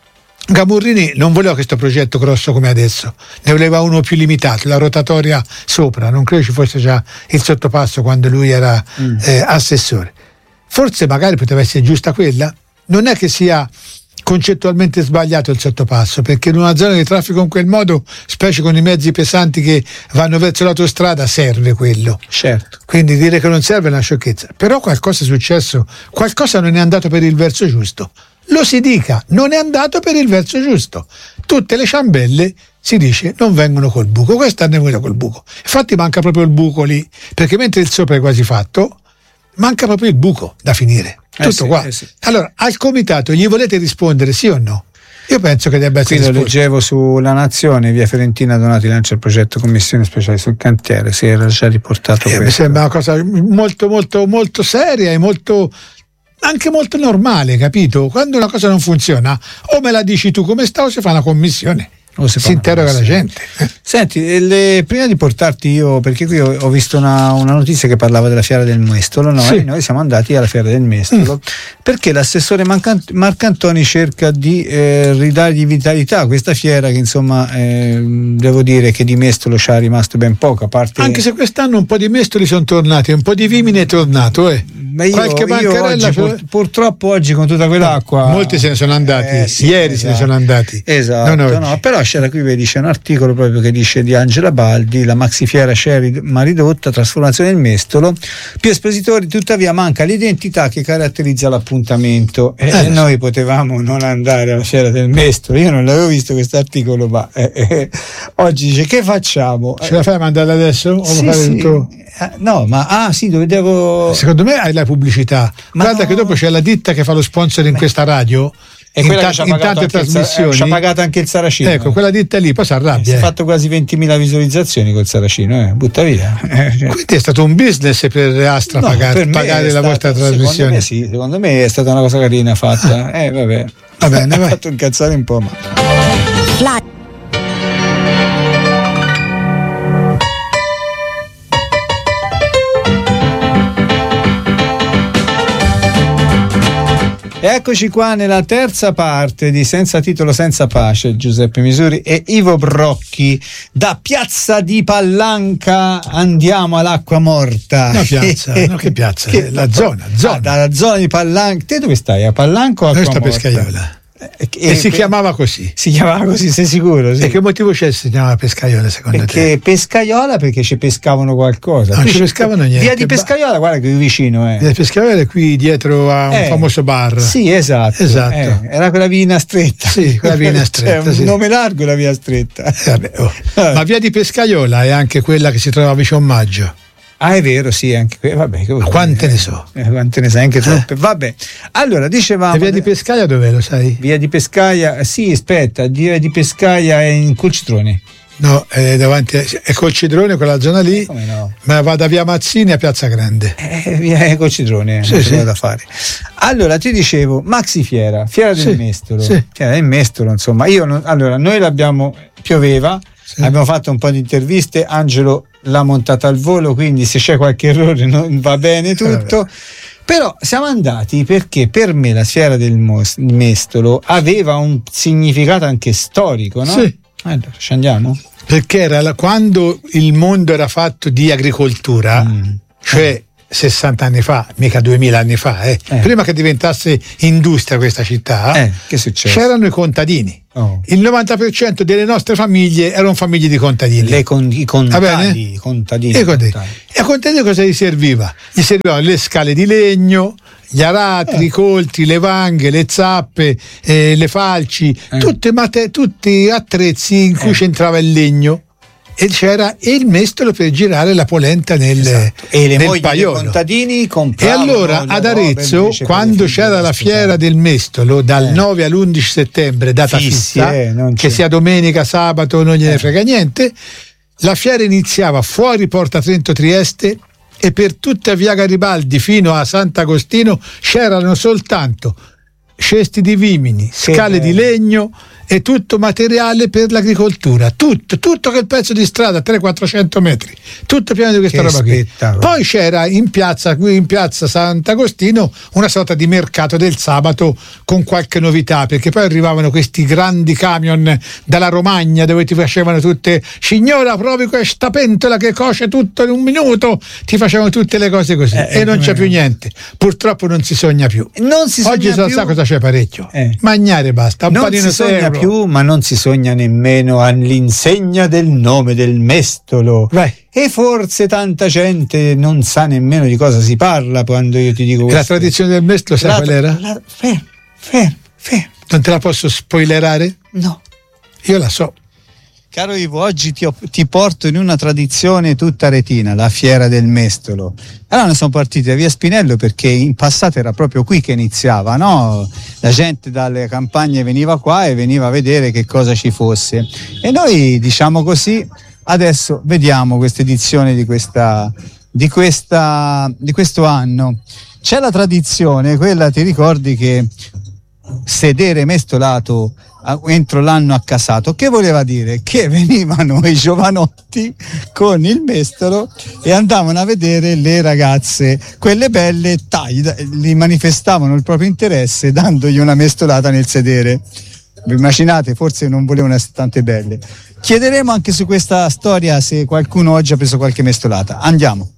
Gamurrini non voleva questo progetto grosso come adesso, ne voleva uno più limitato, la rotatoria sopra, non credo ci fosse già il sottopasso quando lui era mm. eh, assessore. Forse magari poteva essere giusta quella, non è che sia concettualmente sbagliato il sottopasso, perché in una zona di traffico in quel modo, specie con i mezzi pesanti che vanno verso l'autostrada, serve quello. Certo. Quindi dire che non serve è una sciocchezza. Però qualcosa è successo, qualcosa non è andato per il verso giusto. Lo si dica, non è andato per il verso giusto. Tutte le ciambelle, si dice, non vengono col buco. Questa è venuta col buco. Infatti manca proprio il buco lì, perché mentre il sopra è quasi fatto, manca proprio il buco da finire. Tutto eh sì, qua. Eh sì. Allora, al comitato gli volete rispondere sì o no? Io penso che debba essere. Qui lo leggevo sulla Nazione, Via Fiorentina Donati lancia il progetto Commissione Speciale sul cantiere, si era già riportato eh, questo. Mi sembra una cosa molto molto molto seria e molto anche molto normale, capito? Quando una cosa non funziona, o me la dici tu come sta o si fa una commissione. Si, si interroga la gente. Senti, le, prima di portarti io, perché qui ho, ho visto una, una notizia che parlava della Fiera del Mestolo, no? Sì. E noi siamo andati alla Fiera del Mestolo mm. perché l'assessore Marcantoni cerca di eh, ridargli vitalità a questa fiera che insomma eh, devo dire che di Mestolo ci è rimasto ben poco, a parte... Anche se quest'anno un po' di mestoli sono tornati, un po' di Vimini è tornato, eh. Ma io, qualche bancarella oggi, pur, purtroppo oggi con tutta quell'acqua molti se ne sono andati, eh, sì, ieri esatto. se ne sono andati, esatto, no, però c'era qui, vedi, c'è un articolo proprio che dice di Angela Baldi, la maxi fiera Sherry ma ridotta, trasformazione del Mestolo, più espositori, tuttavia manca l'identità che caratterizza l'appuntamento e eh, noi potevamo non andare alla Fiera del Mestolo, io non l'avevo visto questo articolo, ma eh, eh, oggi dice che facciamo? Ce la fai a mandare adesso? O sì, fare sì. tutto? Eh, no, ma ah sì, dove devo... Secondo me hai la pubblicità. Ma guarda no. Che dopo c'è la ditta che fa lo sponsor in Beh. questa radio. E in, quella ta- che ci ha in tante trasmissioni. Ci ha pagato anche il Saracino. Ecco, quella ditta lì, poi si arrabbia. Si è eh. fatto quasi ventimila visualizzazioni col Saracino, eh. Butta via. Eh, cioè. Quindi è stato un business per Astra no, pagare, per pagare la stato, vostra trasmissione. Secondo me sì, secondo me è stata una cosa carina fatta. Eh, vabbè. Va bene, ha fatto incazzare un po', ma. Fly. Eccoci qua nella terza parte di Senza titolo senza pace, Giuseppe Misuri e Ivo Brocchi. Da Piazza di Pallanca andiamo all'Acqua Morta. No, piazza, no, che piazza? Che, la zona, zona. Ah, dalla zona di Pallanca. Te dove stai? A Pallanca o a Acqua Morta? Pescaiola. E, e si che, chiamava così. Si chiamava così, sei sicuro? Sì. E che motivo c'è se si chiamava Pescaiola secondo perché te? Perché Pescaiola perché ci pescavano qualcosa. Non ci pescavano niente. Via di Pescaiola, guarda che vicino è. Via di Pescaiola è qui dietro a un eh, famoso bar. Sì, esatto. esatto. Eh, era quella via stretta. Sì, quella via stretta. Cioè, sì. Un nome largo la via stretta. Eh, vabbè, oh. Ma via di Pescaiola è anche quella che si trova vicino a Maggio. Ah, è vero, sì, anche que- vabbè, ma quante eh, ne so? Eh, quante ne sai, anche troppe. Eh. Vabbè. Allora, dicevamo. La via di Pescaia dov'è, lo sai? Via di Pescaia, sì, aspetta, via di Pescaia è in Colcitroni. No, è davanti a, è Colcitrone, quella zona lì. Come no? Ma va da via Mazzini a Piazza Grande. Eh, via Colcitrone, sì, non sì. c'è da fare. Allora, ti dicevo, Maxi Fiera, Fiera del sì, Mestolo. Sì. Fiera del Mestolo, insomma, io non, allora, noi l'abbiamo, pioveva. sì. Abbiamo fatto un po' di interviste, Angelo l'ha montata al volo, quindi se c'è qualche errore non va bene tutto. Eh, Però siamo andati perché per me la Fiera del Mestolo aveva un significato anche storico, no? Sì. Allora, ci andiamo? Perché era la, quando il mondo era fatto di agricoltura, mm. cioè sessanta anni fa, mica duemila anni fa, eh, eh. prima che diventasse industria questa città, eh, che succede? C'erano i contadini. Oh. Il novanta per cento delle nostre famiglie erano famiglie di contadini. Le con, I contadini, i contadini, e contadini. E a contadini cosa gli serviva? Gli servivano le scale di legno, gli aratri, eh. i coltri, le vanghe, le zappe, eh, le falci, eh. tutte mate, tutti attrezzi in cui eh. c'entrava il legno. E c'era il mestolo per girare la polenta nel, esatto. e le nel paiolo. I contadini e allora ad Arezzo, quando c'era la fiera del mestolo dal eh. nove all'undici settembre, data Fissi, fissa, eh, che sia domenica, sabato, non gliene eh. frega niente, la fiera iniziava fuori Porta Trento Trieste e per tutta via Garibaldi fino a Sant'Agostino c'erano soltanto cesti di vimini, scale di legno e tutto materiale per l'agricoltura, tutto, tutto quel pezzo di strada, trecento quattrocento metri, tutto pieno di questa che roba qui. spettacolo. Poi c'era in piazza, qui in piazza Sant'Agostino, una sorta di mercato del sabato con qualche novità, perché poi arrivavano questi grandi camion dalla Romagna dove ti facevano tutte, signora provi questa pentola che cosce tutto in un minuto, ti facevano tutte le cose così eh, e eh, non c'è eh. più niente, purtroppo non si sogna più. Non si sogna Oggi più. sa cosa c'è parecchio, eh. mangiare basta, un non panino si sogna euro. più, ma non si sogna nemmeno all'insegna del nome del mestolo. Vai. E forse tanta gente non sa nemmeno di cosa si parla quando io ti dico questo. La tradizione del mestolo sai qual era? La, fermo, fermo, fermo. Non te la posso spoilerare? No. Io la so. Caro Ivo, oggi ti, ti porto in una tradizione tutta retina, la Fiera del Mestolo. Allora ne sono partiti da via Spinello perché in passato era proprio qui che iniziava, no? La gente dalle campagne veniva qua e veniva a vedere che cosa ci fosse. E noi, diciamo così, adesso vediamo questa edizione di questa, di questa, di questo anno. C'è la tradizione, quella ti ricordi che sedere mestolato entro l'anno accasato, che voleva dire che venivano i giovanotti con il mestolo e andavano a vedere le ragazze, quelle belle, tagli, li manifestavano il proprio interesse dandogli una mestolata nel sedere. Vi immaginate, forse non volevano essere tante belle. Chiederemo anche su questa storia se qualcuno oggi ha preso qualche mestolata. Andiamo.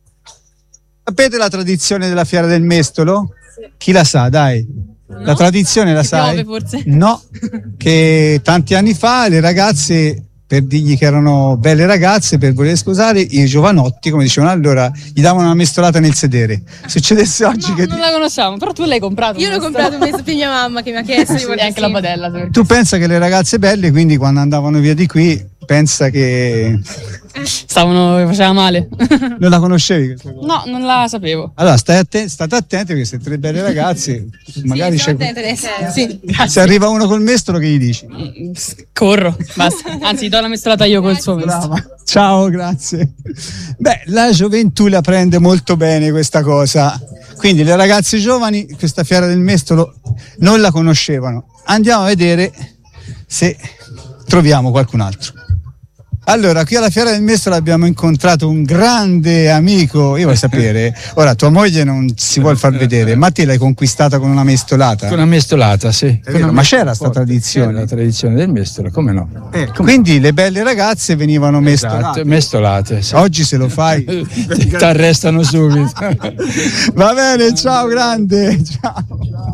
Sapete la tradizione della Fiera del Mestolo? Chi la sa, dai? La no? tradizione la Che sai? Piove, forse? No, che tanti anni fa le ragazze, per dirgli che erano belle ragazze, per voler sposare, i giovanotti, come dicevano allora, gli davano una mestolata nel sedere. Succedesse oggi no, che... non la conosciamo, però tu l'hai comprato. Io l'ho comprato un mese per mia mamma che mi ha chiesto di e anche la padella. Tu pensa che le ragazze belle, quindi quando andavano via di qui, pensa che... Stavano, faceva male. Non la conoscevi questa cosa? No, non la sapevo. Allora stai atten- state attenti perché se tre belle ragazze magari sì, c'è... sì. Se arriva uno col mestolo che gli dici? Corro, basta. Anzi, do la mestolata io col suo mestolo. Ciao, grazie. Beh, la gioventù la prende molto bene questa cosa. Quindi le ragazze giovani questa Fiera del Mestolo non la conoscevano. Andiamo a vedere se troviamo qualcun altro. Allora, qui alla Fiera del Mestolo abbiamo incontrato un grande amico. Io voglio sapere, ora tua moglie non si vuol far vedere, ma te l'hai conquistata con una mestolata? Con una mestolata, sì. Vero, ma c'era sta tradizione? C'era la tradizione del mestolo, come no? Eh, quindi le belle ragazze venivano mestolate. Esatto, mestolate, sì. Oggi se lo fai ti arrestano subito. Va bene, ciao grande, ciao.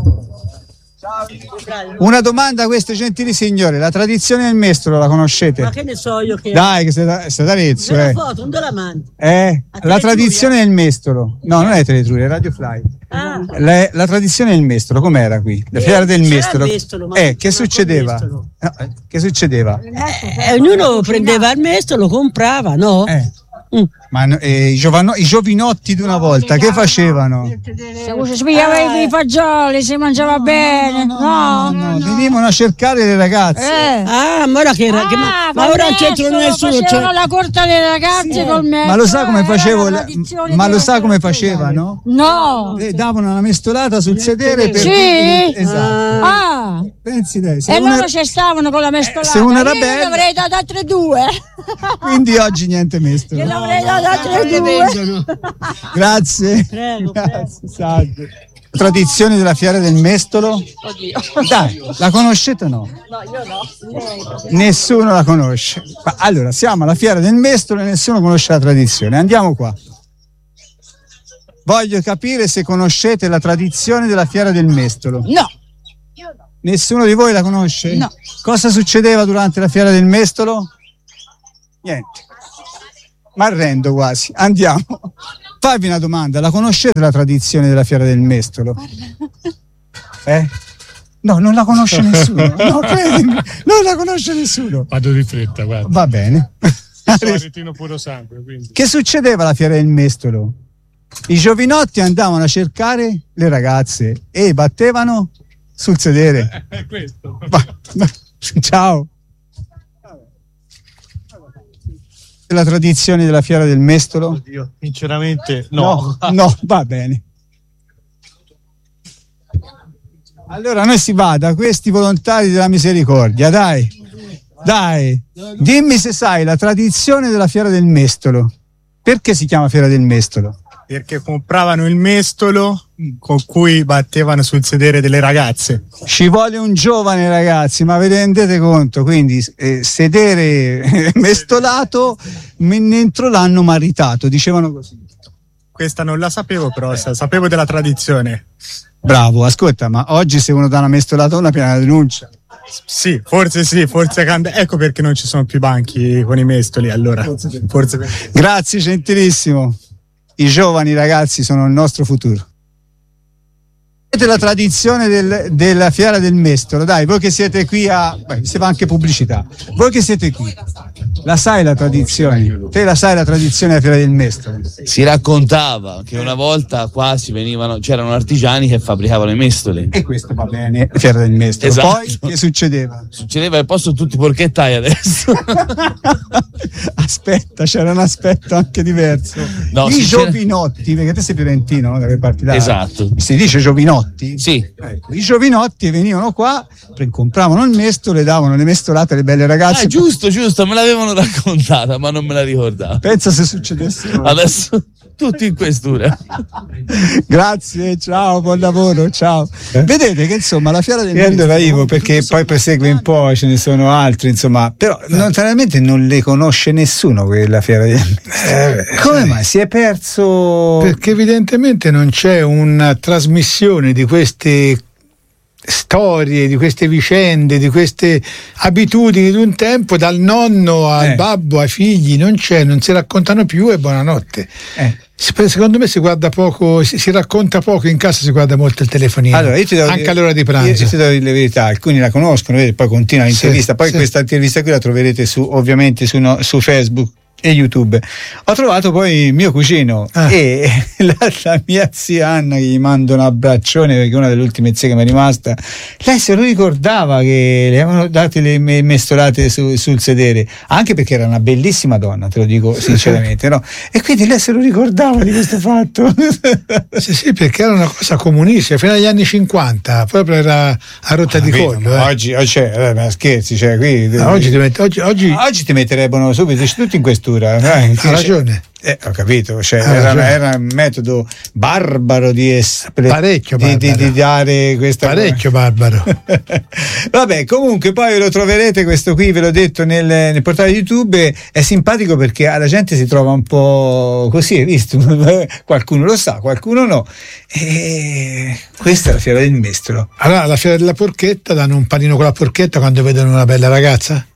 Una domanda a queste gentili signore, la tradizione del mestolo la conoscete? Ma che ne so io che... Dai, che sei da Arezzo, eh. Foto, non te la mando. Eh, la tradizione del mestolo. No, non è Teletruria, è Radio Fly. Ah. La, la tradizione del mestolo, com'era qui? La fiera del mestolo. mestolo ma eh, che succedeva? No, che succedeva? Eh, eh, ognuno prendeva il mestolo, lo comprava, no? Eh. Mm. Ma eh, i, giovano, i giovinotti di una volta che facevano? Si spiegava i fagioli, si mangiava bene. No, no, no, no, no. Venivano a cercare le ragazze. Eh. Ah, ma ora che era? Che Ah, ma, ma ora non c'entra nessuno. Facevano Cioè... la corte delle ragazze sì. col me. Ma lo sa come facevo? La, ma lo sa come facevano? No. Le davano una mestolata sul sedere per. Sì. Esatto. Ah. Pensi lei. E loro ci stavano con la mestolata. Se uno era io bello. avrei dato altre due. Quindi oggi niente mestola. Glielo avrei dato altre due. Grazie. Prego, Grazie, salve. Tradizioni della fiera del mestolo? Oddio. Dai, la conoscete o no? No, io no. Nessuno la conosce. Ma allora, siamo alla fiera del mestolo e nessuno conosce la tradizione. Andiamo qua. Voglio capire se conoscete la tradizione della fiera del mestolo. No. Nessuno di voi la conosce? No. Cosa succedeva durante la fiera del mestolo? Niente. Mi arrendo quasi. Andiamo. Farvi una domanda, la conoscete la tradizione della fiera del mestolo? Eh? No, non la conosce nessuno. No, credimi, non la conosce nessuno. Vado di fretta, guarda. Va bene. Sono ritino puro sangue, quindi. Che succedeva alla fiera del mestolo? I giovinotti andavano a cercare le ragazze e battevano sul sedere. È questo. Va, va. Ciao. La tradizione della fiera del mestolo? Oddio, sinceramente no. no. No, va bene. Allora noi si vada, questi volontari della misericordia, dai, dai, dimmi se sai la tradizione della fiera del mestolo. Perché si chiama fiera del mestolo? Perché compravano il mestolo con cui battevano sul sedere delle ragazze. Ci vuole un giovane, ragazzi, ma vi rendete conto? Quindi eh, sedere mestolato entro l'anno maritato, dicevano così. Questa non la sapevo, però sapevo della tradizione. Bravo, ascolta, ma oggi se uno dà una mestolata una piena denuncia. Sì, forse sì, forse cambia. Ecco perché non ci sono più banchi con i mestoli, allora. Forse, forse. Grazie, gentilissimo. I giovani ragazzi sono il nostro futuro. La tradizione del, della fiera del mestolo, dai, voi che siete qui a. Beh, si fa anche pubblicità. Voi che siete qui, la sai la tradizione? Te la sai la tradizione della fiera del mestolo? Si raccontava che una volta qua si venivano, c'erano artigiani che fabbricavano i mestoli. E questo va bene, fiera del mestolo. Esatto. Poi che succedeva? Succedeva al posto tutti porchettai adesso. Aspetta, c'era un aspetto anche diverso. No, I sincera... giovinotti, perché te sei fiorentino, no? Dalle parti là. Esatto. Si dice giovinotti? Sì. Ecco, i giovinotti venivano qua, compravano il mestolo e davano le mestolate alle belle ragazze. Ah, giusto, giusto, me l'avevano raccontata, ma non me la ricordavo. Pensa se succedesse. Adesso tutti in questura. Grazie, ciao, buon lavoro, ciao. Eh? Vedete che insomma la fiera del e allora Ivo, perché poi prosegue un po', ce ne sono altri, insomma, però naturalmente non le conosce nessuno quella fiera del eh, come mai si è perso? Perché evidentemente non c'è una trasmissione di queste storie, di queste vicende, di queste abitudini di un tempo, dal nonno al eh. babbo ai figli, non c'è, non si raccontano più e buonanotte. Eh. Secondo me si guarda poco, si, si racconta poco in casa, si guarda molto il telefonino, allora, io ti devo anche dire, all'ora di pranzo. Io, io ti devo dire la verità, alcuni la conoscono, vedete, poi continua l'intervista, sì, poi sì. Questa intervista qui la troverete su, ovviamente su, no, su Facebook e YouTube. Ho trovato poi mio cugino ah. e la, la mia zia Anna, che gli mando un abbraccione perché è una delle ultime zie che mi è rimasta, lei se lo ricordava che le avevano date le mestolate su, sul sedere, anche perché era una bellissima donna, te lo dico sinceramente, no? E quindi lei se lo ricordava di questo fatto. Sì, sì, perché era una cosa comunissima fino agli anni cinquanta, proprio era a rotta ah, di collo. Eh. Oggi, oggi eh, ma scherzi, cioè, qui, no, oggi, ti met- oggi, oggi... oggi ti metterebbero subito tutti in questura. Eh, ha ragione. Eh, ho capito, cioè, era, era un metodo barbaro di, espre- parecchio di, barbaro. Di, di dare questa parecchio barbaro. Vabbè, comunque poi lo troverete questo qui, ve l'ho detto nel, nel portale YouTube. È simpatico perché la gente si trova un po' così, hai visto? Qualcuno lo sa, qualcuno no. E questa è la fiera del mestolo. Allora, alla fiera della porchetta danno un panino con la porchetta quando vedono una bella ragazza?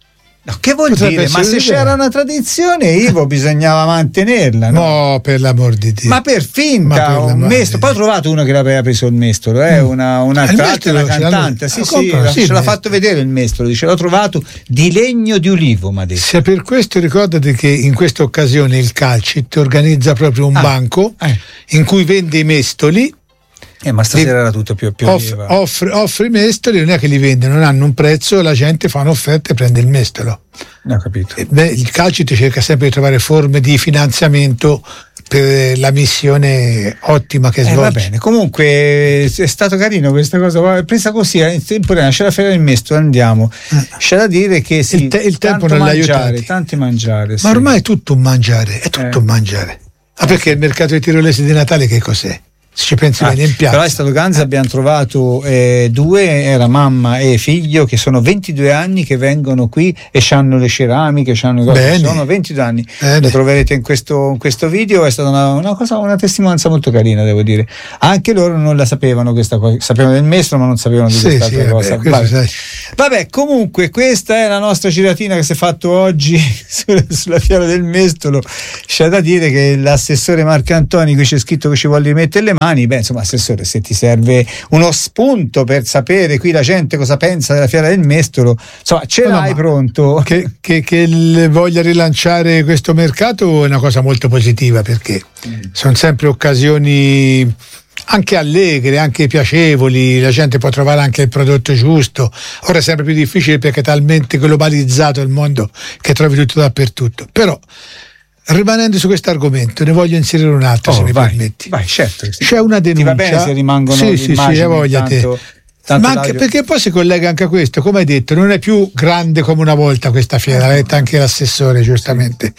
No, che vuol Potrebbe dire? Ma se essere c'era una tradizione, Ivo, bisognava mantenerla, no? No, per l'amor di Dio. Ma per finta, Ma per un l'amor di mestolo. Poi ho trovato uno che l'aveva preso il mestolo, eh? una, una, Il tra l'altro mestolo una ce l'hanno- cantante. Sì, lo sì, comprano, sì, ce il l'ha mestolo. fatto vedere il mestolo, dice l'ho trovato di legno di ulivo, mi ha detto. Se per questo ricordate che in questa occasione il Calcit organizza proprio un Ah, banco eh. in cui vende i mestoli. Eh, ma stasera era tutto più più Off- oliva. offre, offre i mestoli, non è che li vende, non hanno un prezzo, la gente fa un'offerta e prende il mestolo. Ho capito. E beh, il Calcit cerca sempre di trovare forme di finanziamento per la missione ottima che Eh, svolge. va bene, comunque è stato carino questa cosa, guarda, presa così in temporanea, c'è la fiera del mestolo, andiamo. C'è da dire che sì, Il te- il tempo tanto non l'ha mangiare, aiutati. tanti mangiare. sì. Ma ormai è tutto un mangiare, è tutto Eh. un mangiare. Ah, perché il mercato dei tirolesi di Natale che cos'è? Se ci pensi Ah, bene in piazza. però è stato Ganza, abbiamo trovato eh, due, era mamma e figlio, che sono ventidue anni che vengono qui e hanno le ceramiche, c'hanno le cose, Bene. sono ventidue anni. Bene. Lo troverete in questo, in questo video, è stata una, una cosa, una testimonianza molto carina, devo dire. Anche loro non la sapevano questa cosa, sapevano del mestolo ma non sapevano di Sì, questa sì, altra vabbè, cosa. questo Vabbè. sai. Vabbè, comunque questa è la nostra giratina che si è fatto oggi sulla, sulla fiera del mestolo. C'è da dire che l'assessore Marco Antoni, qui c'è scritto che ci vuole rimettere le mani, beh insomma assessore, se ti serve uno spunto per sapere qui la gente cosa pensa della fiera del mestolo, insomma ce No, no, l'hai ma pronto? Che, che, che il- voglia rilanciare questo mercato è una cosa molto positiva, perché sono sempre occasioni anche allegre, anche piacevoli, la gente può trovare anche il prodotto giusto. Ora è sempre più difficile perché è talmente globalizzato il mondo che trovi tutto dappertutto. Però, rimanendo su questo argomento, ne voglio inserire un altro, Oh, se mi vai, permetti. vai, certo. C'è una Ti denuncia. va bene se rimangono sì, le sì, sì, immagini, hai voglia te. tanto- tanto Ma anche l'audio- perché poi si collega anche a questo, come hai detto, non è più grande come una volta questa fiera, l'ha detto anche l'assessore giustamente.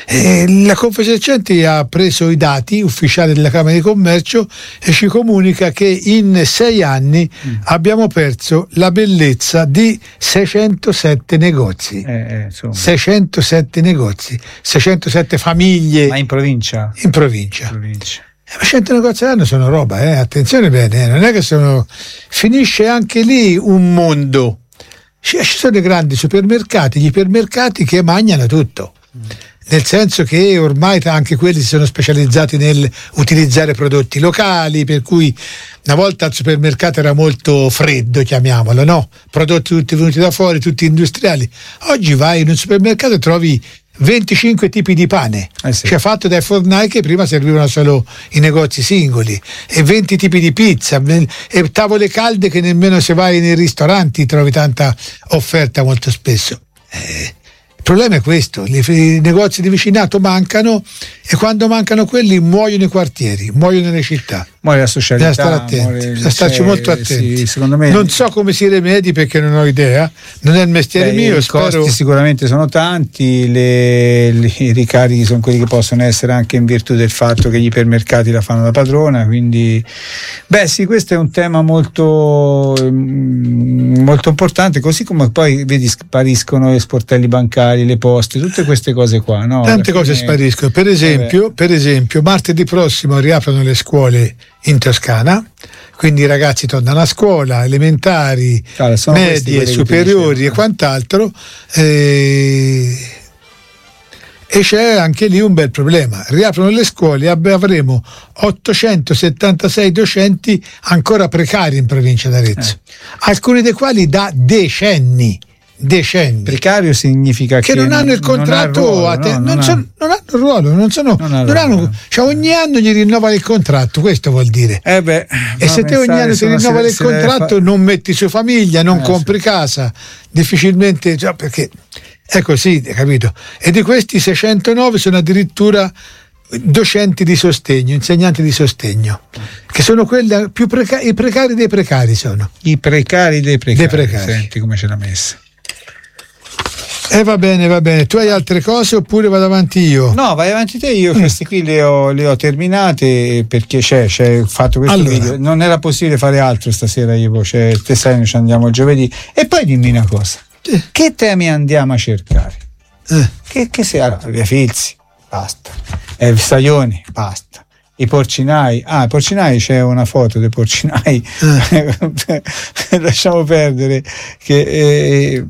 E la Confesercenti ha preso i dati ufficiali della Camera di Commercio e ci comunica che in sei anni abbiamo perso la bellezza di seicentosette negozi. Eh, eh, insomma. seicentosette negozi, seicentosette famiglie Ma in provincia? in provincia. provincia. Eh, ma cento negozi all'anno sono roba, eh? Attenzione bene, eh, non è che sono. Finisce anche lì un mondo. Ci ci sono i grandi supermercati, gli ipermercati che mangiano tutto. Nel senso che ormai anche quelli si sono specializzati nel utilizzare prodotti locali, per cui una volta il supermercato era molto freddo, chiamiamolo, no? Prodotti tutti venuti da fuori, tutti industriali. Oggi vai in un supermercato e trovi venticinque tipi di pane, Eh sì. cioè fatto dai fornai che prima servivano solo i negozi singoli, e venti tipi di pizza e tavole calde che nemmeno se vai nei ristoranti trovi tanta offerta molto spesso. Eh, il problema è questo, i, i negozi di vicinato mancano, e quando mancano quelli muoiono i quartieri, muoiono le città. Muore la socialità. Bisogna stare attenti, muore- bisogna starci cioè, molto attenti. sì, secondo me Non so come si rimedi perché non ho idea, non è il mestiere Beh, mio, i spero. costi sicuramente sono tanti, le- le- i ricarichi sono quelli che possono essere anche in virtù del fatto che gli ipermercati la fanno da padrona, quindi beh sì, questo è un tema molto, mm, molto importante, così come poi vedi spariscono gli sportelli bancari, le poste, tutte queste cose qua, no? Tante Alla cose fine- spariscono. Per esempio, per esempio, martedì prossimo riaprono le scuole in Toscana, quindi i ragazzi tornano a scuola, elementari, Allora, sono questi medie, quelli che ti superiori dicevo. e quant'altro. eh, E c'è anche lì un bel problema. Riaprono le scuole e ab- avremo ottocentosettantasei docenti ancora precari in provincia d'Arezzo, alcuni dei quali da decenni. Decenni. Precario significa che che non hanno il non ha contratto ruolo, a te- no, non, non ha- sono- non hanno il ruolo, non sono, Non ha non hanno- ruolo. cioè ogni anno gli rinnova il contratto, questo vuol dire. Eh beh, E se te ogni anno ti rinnova il contratto, non metti su famiglia, non Eh, compri casa, difficilmente, cioè, perché è così, hai capito? E di questi seicentonove sono addirittura docenti di sostegno, insegnanti di sostegno, che sono quelli più precari, i precari dei precari sono. I precari dei precari. Dei precari. Senti come ce l'ha messa. E eh, va bene, va bene. Tu hai altre cose oppure vado avanti io? No, vai avanti te, io queste qui le ho, le ho terminate perché c'è, c'è fatto questo Allora. video. Non era possibile fare altro stasera, io, cioè, te sai, noi ci andiamo il giovedì. E poi dimmi una cosa, che temi andiamo a cercare? Eh. Che, che sia? Allora, via Filzi, basta. Eh, Staglioni, basta. I porcinai, ah, i porcinai, c'è una foto dei porcinai, Eh. lasciamo perdere che... Eh,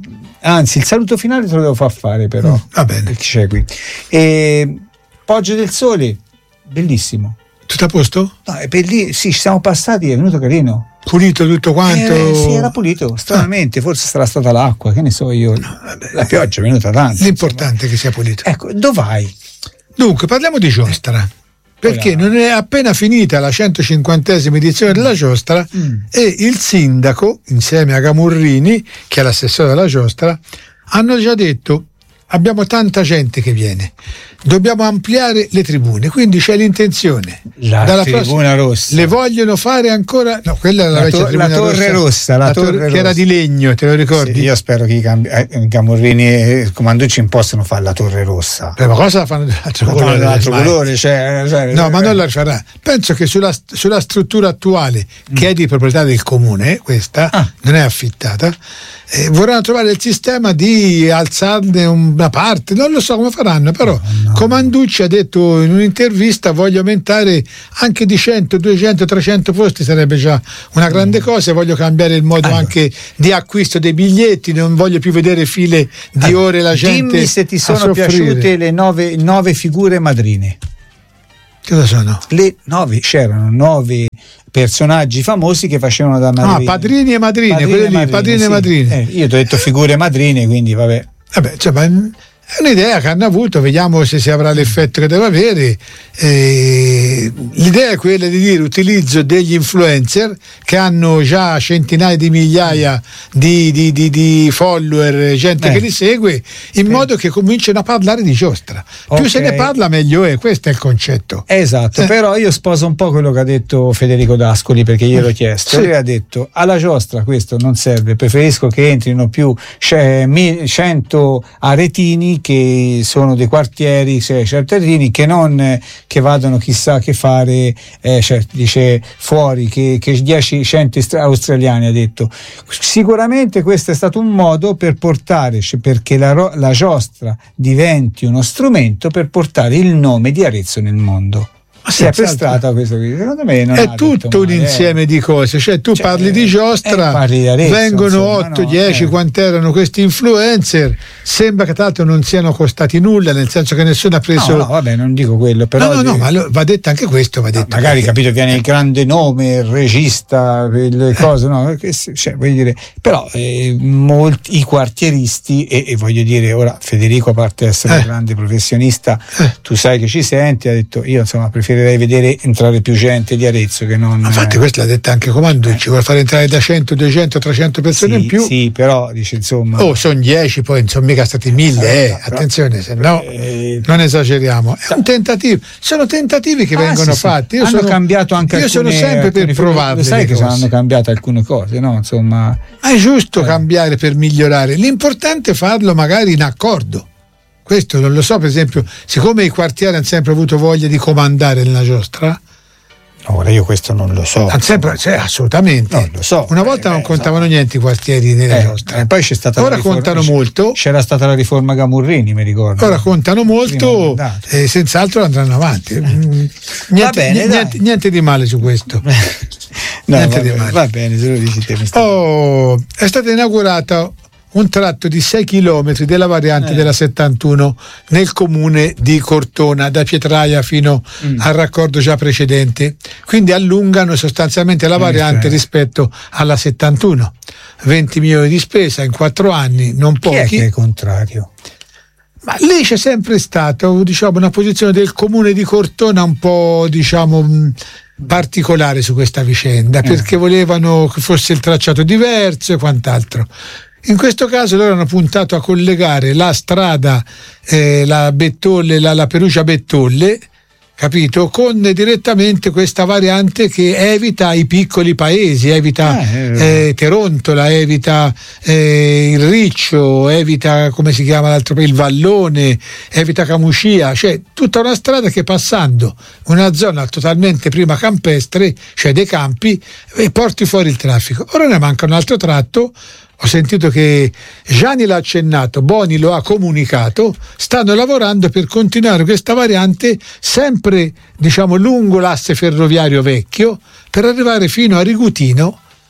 Anzi, il saluto finale te lo devo far fare, però. Mm, va bene. Perché c'è qui. E, Poggio del Sole, bellissimo. Tutto a posto? No, è belli- sì, ci siamo passati, è venuto carino. Pulito tutto quanto? Eh, sì, era pulito, stranamente, forse sarà stata l'acqua, che ne so io. No, la pioggia è venuta tanto. L'importante insomma. È che sia pulito. Ecco, dov'hai? Dunque, parliamo di giostra. Perché non è appena finita la centocinquantesima edizione della giostra mm. e il sindaco, insieme a Gamurrini, che è l'assessore della giostra, hanno già detto: abbiamo tanta gente che viene, dobbiamo ampliare le tribune, quindi c'è l'intenzione la dalla tribuna prossima, rossa le vogliono fare ancora, no, quella è la, la, vecchia to- tribuna la torre rossa, rossa la la torre torre, rossa. Che era di legno, te lo ricordi? Sì, io spero che i, cambi- eh, i Gamurrini e il Comanducci possano fare la torre rossa. Eh, ma cosa la fanno dell'altro colore? Dell'altro colore cioè, cioè, no, ma non la farà. Penso che sulla, sulla struttura attuale, mm. che è di proprietà del comune, questa ah. non è affittata, eh, vorranno trovare il sistema di alzarne una parte, non lo so come faranno, però no, no. Comanducci ha detto in un'intervista: voglio aumentare anche di cento, duecento, trecento posti, sarebbe già una grande mm. cosa, voglio cambiare il modo allora. anche di acquisto dei biglietti, non voglio più vedere file di allora, ore la gente. Dimmi se ti sono piaciute le nove, nove figure madrine. Cosa sono? Le nove, c'erano nove personaggi famosi che facevano da madrine. Ah, padrini e madrine, padrine quelle lì, madrine, padrini sì. e madrine. Eh, io ti ho detto figure madrine, quindi vabbè. Vabbè, cioè, ma è un'idea che hanno avuto, vediamo se si avrà l'effetto che deve avere. Eh, l'idea è quella di dire utilizzo degli influencer che hanno già centinaia di migliaia di, di, di, di follower, gente eh. che li segue, in eh. modo che cominciano a parlare di giostra. Più okay. se ne parla meglio è, questo è il concetto. Esatto, eh. però io sposo un po' quello che ha detto Federico D'Ascoli, perché gliel'ho chiesto. Sì. Lui ha detto: alla giostra questo non serve, preferisco che entrino più cento aretini che sono dei quartieri, cioè certi aretini, che non che vadano chissà che fare, eh, cioè, dice fuori, che, che dieci cento australiani, ha detto. Sicuramente questo è stato un modo per portare, cioè, perché la, la giostra diventi uno strumento per portare il nome di Arezzo nel mondo. Si è prestata questo qui, secondo me non è tutto un male, insieme eh. di cose, cioè tu cioè, parli di giostra, eh, parli di Arezzo, vengono otto, dieci, no, eh. quant'erano questi influencer, sembra che tra l'altro non siano costati nulla, nel senso che nessuno ha preso. No, no, vabbè, non dico quello, però. No, no, no, ma lo, va detto anche questo, va detto. No, magari capito, viene il grande nome, il regista, le cose, no? Che, cioè, voglio dire, però eh, molti i quartieristi, e, e voglio dire, ora Federico, a parte essere eh. un grande professionista, eh. tu sai che ci senti, ha detto: io insomma preferirei vedere entrare più gente di Arezzo che non. Infatti, questo l'ha detto anche Comanducci, eh. vuole fare entrare da cento, duecento, trecento persone sì, in più. Sì, però dice insomma. Oh, sono dieci, poi non sono mica stati mille, eh, eh, però, attenzione, se no eh, non esageriamo. È un tentativo, sono tentativi che ah, vengono sì, fatti. Io hanno sono, cambiato anche io alcune, sono sempre per provarle. Sai che hanno cambiato alcune cose, no? Insomma. Ma è giusto eh. cambiare per migliorare. L'importante è farlo magari in accordo. Questo non lo so, per esempio, siccome i quartieri hanno sempre avuto voglia di comandare nella giostra. Ora io questo non lo so. Sempre, cioè, assolutamente. Non lo so. Una volta eh, non beh, contavano so. niente i quartieri nella eh, giostra. E poi c'è stata Ora la riforma, contano molto. C'era stata la riforma Gamurrini, mi ricordo. Ora contano molto e senz'altro andranno avanti. Niente, va bene, niente, niente di male su questo. no, niente va, di male. Va bene, se lo dici te. Mi oh, è stata inaugurata un tratto di sei chilometri della variante eh. della settantuno nel comune di Cortona, da Pietraia fino mm. al raccordo già precedente, quindi allungano sostanzialmente la variante eh. rispetto alla settantuno. venti milioni di spesa in quattro anni, non pochi. Chi è che è contrario? Ma lì c'è sempre stata, diciamo, una posizione del comune di Cortona un po', diciamo, particolare su questa vicenda, eh. perché volevano che fosse il tracciato diverso e quant'altro. In questo caso loro hanno puntato a collegare la strada, eh, la Bettolle, la, la Perugia Bettolle, capito, con direttamente questa variante che evita i piccoli paesi, evita eh, eh, Terontola, evita eh, il Riccio, evita, come si chiama l'altro, il Vallone, evita Camucia, cioè tutta una strada che, passando una zona totalmente prima campestre, cioè dei campi, e porti fuori il traffico. Ora ne manca un altro tratto. Ho sentito che Gianni l'ha accennato, Boni lo ha comunicato, stanno lavorando per continuare questa variante sempre, diciamo, lungo l'asse ferroviario vecchio, per arrivare fino a Rigutino,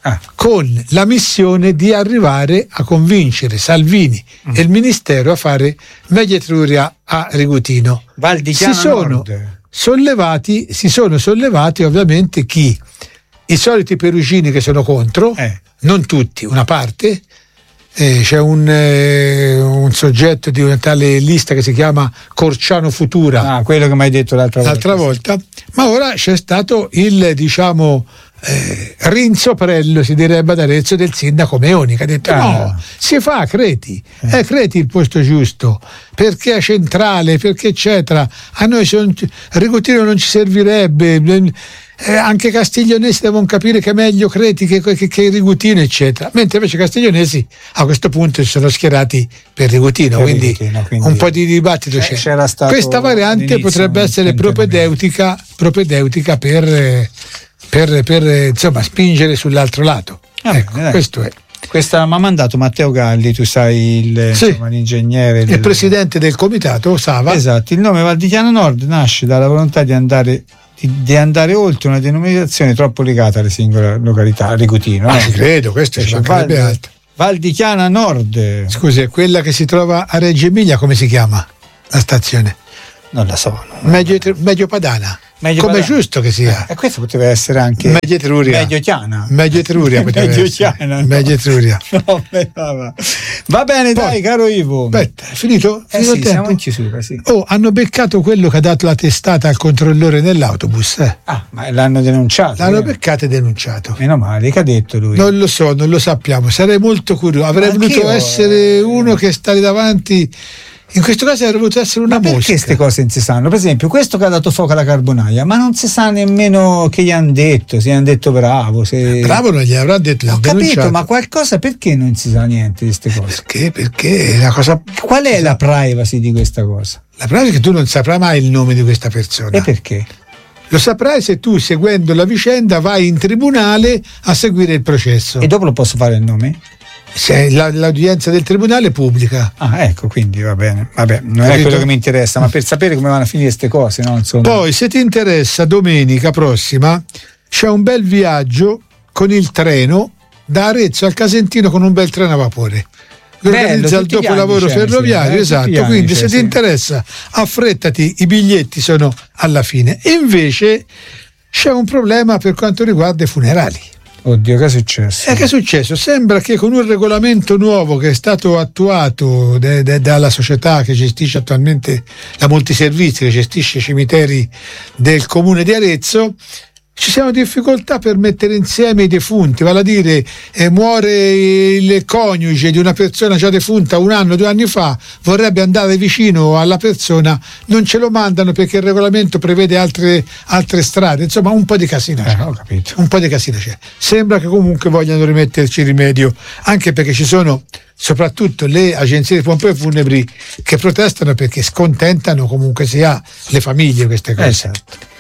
ah. con la missione di arrivare a convincere Salvini mm. e il Ministero a fare Media Etruria a Rigutino. Val di Chiana si sono Nord. sollevati, si sono sollevati ovviamente chi? I soliti perugini che sono contro, eh. non tutti, una parte. Eh, c'è un, eh, un soggetto di una tale lista che si chiama Corciano Futura, ah, quello che mi hai detto l'altra, l'altra volta, volta. Ma ora c'è stato il, diciamo, eh, rinzoprello, si direbbe ad Arezzo, del sindaco Meoni, che ha detto ah. no, si fa a Creti, eh. è Creti il posto giusto, perché è centrale, perché eccetera, a noi son, Rigutino non ci servirebbe, eh, anche castiglionesi devono capire che è meglio Creti che, che, che Rigutino eccetera, mentre invece castiglionesi a questo punto si sono schierati per Rigutino, per quindi, Rigutino quindi un po' di dibattito c'è. C'era stato questa variante potrebbe essere propedeutica, propedeutica per, per, per insomma spingere sull'altro lato. Ah, ecco, bene, questo è. Questa mi ha mandato Matteo Galli, tu sai il, sì, insomma, l'ingegnere, il del... presidente del comitato Sava. Esatto, il nome Val di Chiana Nord nasce dalla volontà di andare di, di andare oltre una denominazione troppo legata alle singole località, a Rigutino. Ah, no? ci credo, questo cioè, è Val, altro. Val di Chiana Nord. Scusi, è quella che si trova a Reggio Emilia, come si chiama la stazione? Non la so. Medio, Medio Padana. Medio come Padana. È giusto che sia. E eh, questo poteva essere anche Medio Etruria. Medio Chiana. Medio Etruria poteva Medio essere. Chiana. No. Medio Etruria. No, beh, va, va. va bene, Poi, dai, caro Ivo. Aspetta, è finito? Eh finito sì, il tempo? siamo in chiusura, sì. Oh, hanno beccato quello che ha dato la testata al controllore nell'autobus. Eh. Ah, ma l'hanno denunciato. L'hanno eh. beccato e denunciato. Meno male, che ha detto lui? Non lo so, non lo sappiamo. Sarei molto curioso. Avrei Anche voluto io, essere eh. uno che sta lì davanti. In questo caso avrei voluto essere una ma mosca. Perché queste cose non si sanno? Per esempio, questo che ha dato fuoco alla carbonaia, ma non si sa nemmeno che gli hanno detto, se gli hanno detto bravo. Se... Bravo non gli avrà detto. Ho capito, ma qualcosa perché non si sa niente di queste cose? Perché? Perché la cosa. Qual è la privacy di questa cosa? La privacy è che tu non saprai mai il nome di questa persona. E perché? Lo saprai se tu, seguendo la vicenda, vai in tribunale a seguire il processo. E dopo lo posso fare il nome? Se la, l'udienza del tribunale pubblica. Ah, ecco, quindi va bene. Vabbè, non è quello che mi interessa, ma per sapere come vanno a finire queste cose, no? Insomma. Poi, se ti interessa, domenica prossima c'è un bel viaggio con il treno da Arezzo al Casentino, con un bel treno a vapore. Lo organizza il dopolavoro ferroviario, eh, esatto. Quindi, se ti interessa, affrettati, i biglietti sono alla fine. E invece c'è un problema per quanto riguarda i funerali. Oddio, che è successo? Eh, che è successo? Sembra che con un regolamento nuovo che è stato attuato de, de, dalla società che gestisce attualmente la Multiservizi, che gestisce i cimiteri del comune di Arezzo, ci siano difficoltà per mettere insieme i defunti, vale a dire eh, muore il coniuge di una persona già defunta un anno, due anni fa, vorrebbe andare vicino alla persona, non ce lo mandano perché il regolamento prevede altre, altre strade, insomma un po' di casino c'è. Eh, ho capito. Un po' di casino c'è. Sembra che comunque vogliano rimetterci rimedio, anche perché ci sono soprattutto le agenzie di pompe funebri che protestano perché scontentano comunque sia le famiglie queste cose. Esatto.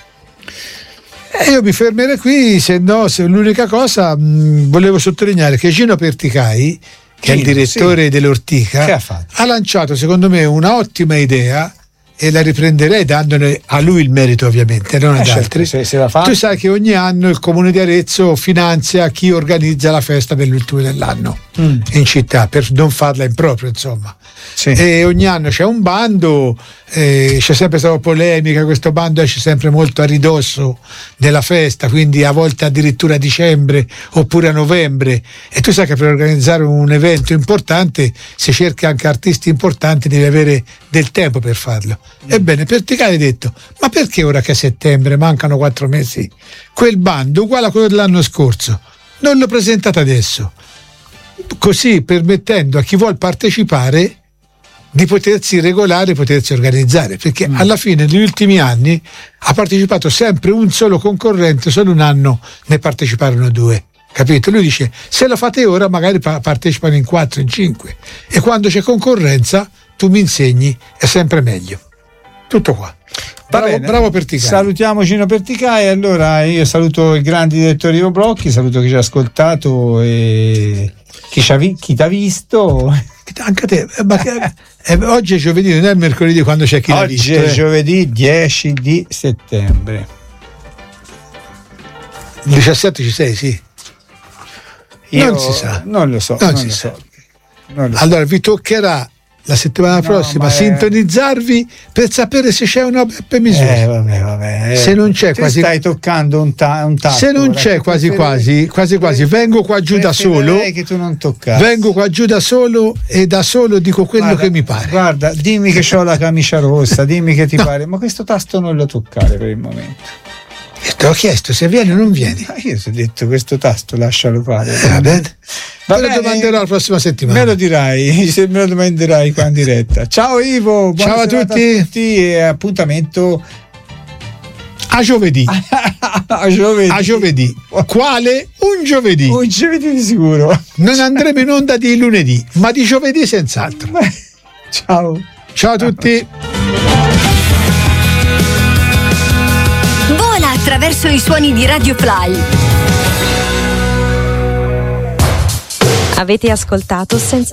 E io mi fermerei qui, se no, se l'unica cosa mh, volevo sottolineare che Gino Perticai, che Gino, è il direttore sì. dell'Ortica, ha, ha lanciato secondo me una ottima idea e la riprenderei dandone a lui il merito, ovviamente, non eh ad certo, altri. Se, se la fa. Tu sai che ogni anno il comune di Arezzo finanzia chi organizza la festa dell'ultimo dell'anno mm. in città, per non farla in proprio, insomma. Sì. E ogni anno c'è un bando, eh, c'è sempre stata polemica, questo bando esce sempre molto a ridosso della festa, quindi a volte addirittura a dicembre oppure a novembre, e tu sai che per organizzare un evento importante, se cerchi anche artisti importanti, devi avere del tempo per farlo. Mm. Ebbene, Perticai ha detto: ma perché ora che è settembre, mancano quattro mesi, quel bando uguale a quello dell'anno scorso non lo presentate adesso, così permettendo a chi vuol partecipare di potersi regolare, potersi organizzare, perché mm. alla fine negli ultimi anni ha partecipato sempre un solo concorrente, solo un anno ne parteciparono due, capito? Lui dice: se lo fate ora magari pa- partecipano in quattro, in cinque, e quando c'è concorrenza tu mi insegni, è sempre meglio. Tutto qua. Bravo, bravo Perticai. Salutiamo Gino Perticai. Allora io saluto il grande direttore Ivo Brocchi, saluto chi ci ha ascoltato e chi ci ha vi- chi t'ha visto. Anche te, ma che, eh, oggi è giovedì, non è mercoledì quando c'è chi l'ha visto. Oggi è eh. giovedì dieci di settembre. Il diciassette ci sei, sì. Io non si sa. Non lo so. Non Non si lo sa. so. Non lo so. Allora vi toccherà la settimana No, prossima ma è- sintonizzarvi per sapere se c'è una Beppe Misura. Eh, vabbè, vabbè. eh. Se non c'è Te quasi stai toccando un, ta- un tasto. se non ora, c'è che quasi preferirei- quasi quasi quasi vengo qua giù da solo, preferirei che tu non toccassi. vengo qua giù da solo e da solo dico quello Guarda, che mi pare. Guarda, dimmi che ho la camicia rossa, dimmi che ti pare, ma questo tasto non lo toccare per il momento. Te l'ho chiesto, se vieni o non vieni. Ma io ti ho detto questo tasto lascialo fare. Eh, va bene. Va Me lo bene. domanderò la prossima settimana. Me lo dirai, se me lo domanderai qua in diretta. Ciao Ivo, buona Ciao a serata tutti. a tutti e appuntamento A giovedì. a giovedì. A giovedì. Quale? Un giovedì. Un giovedì di sicuro. Non andremo in onda di lunedì, ma di giovedì senz'altro. Ciao. Ciao a tutti. Vola attraverso i suoni di Radio Fly. Avete ascoltato senza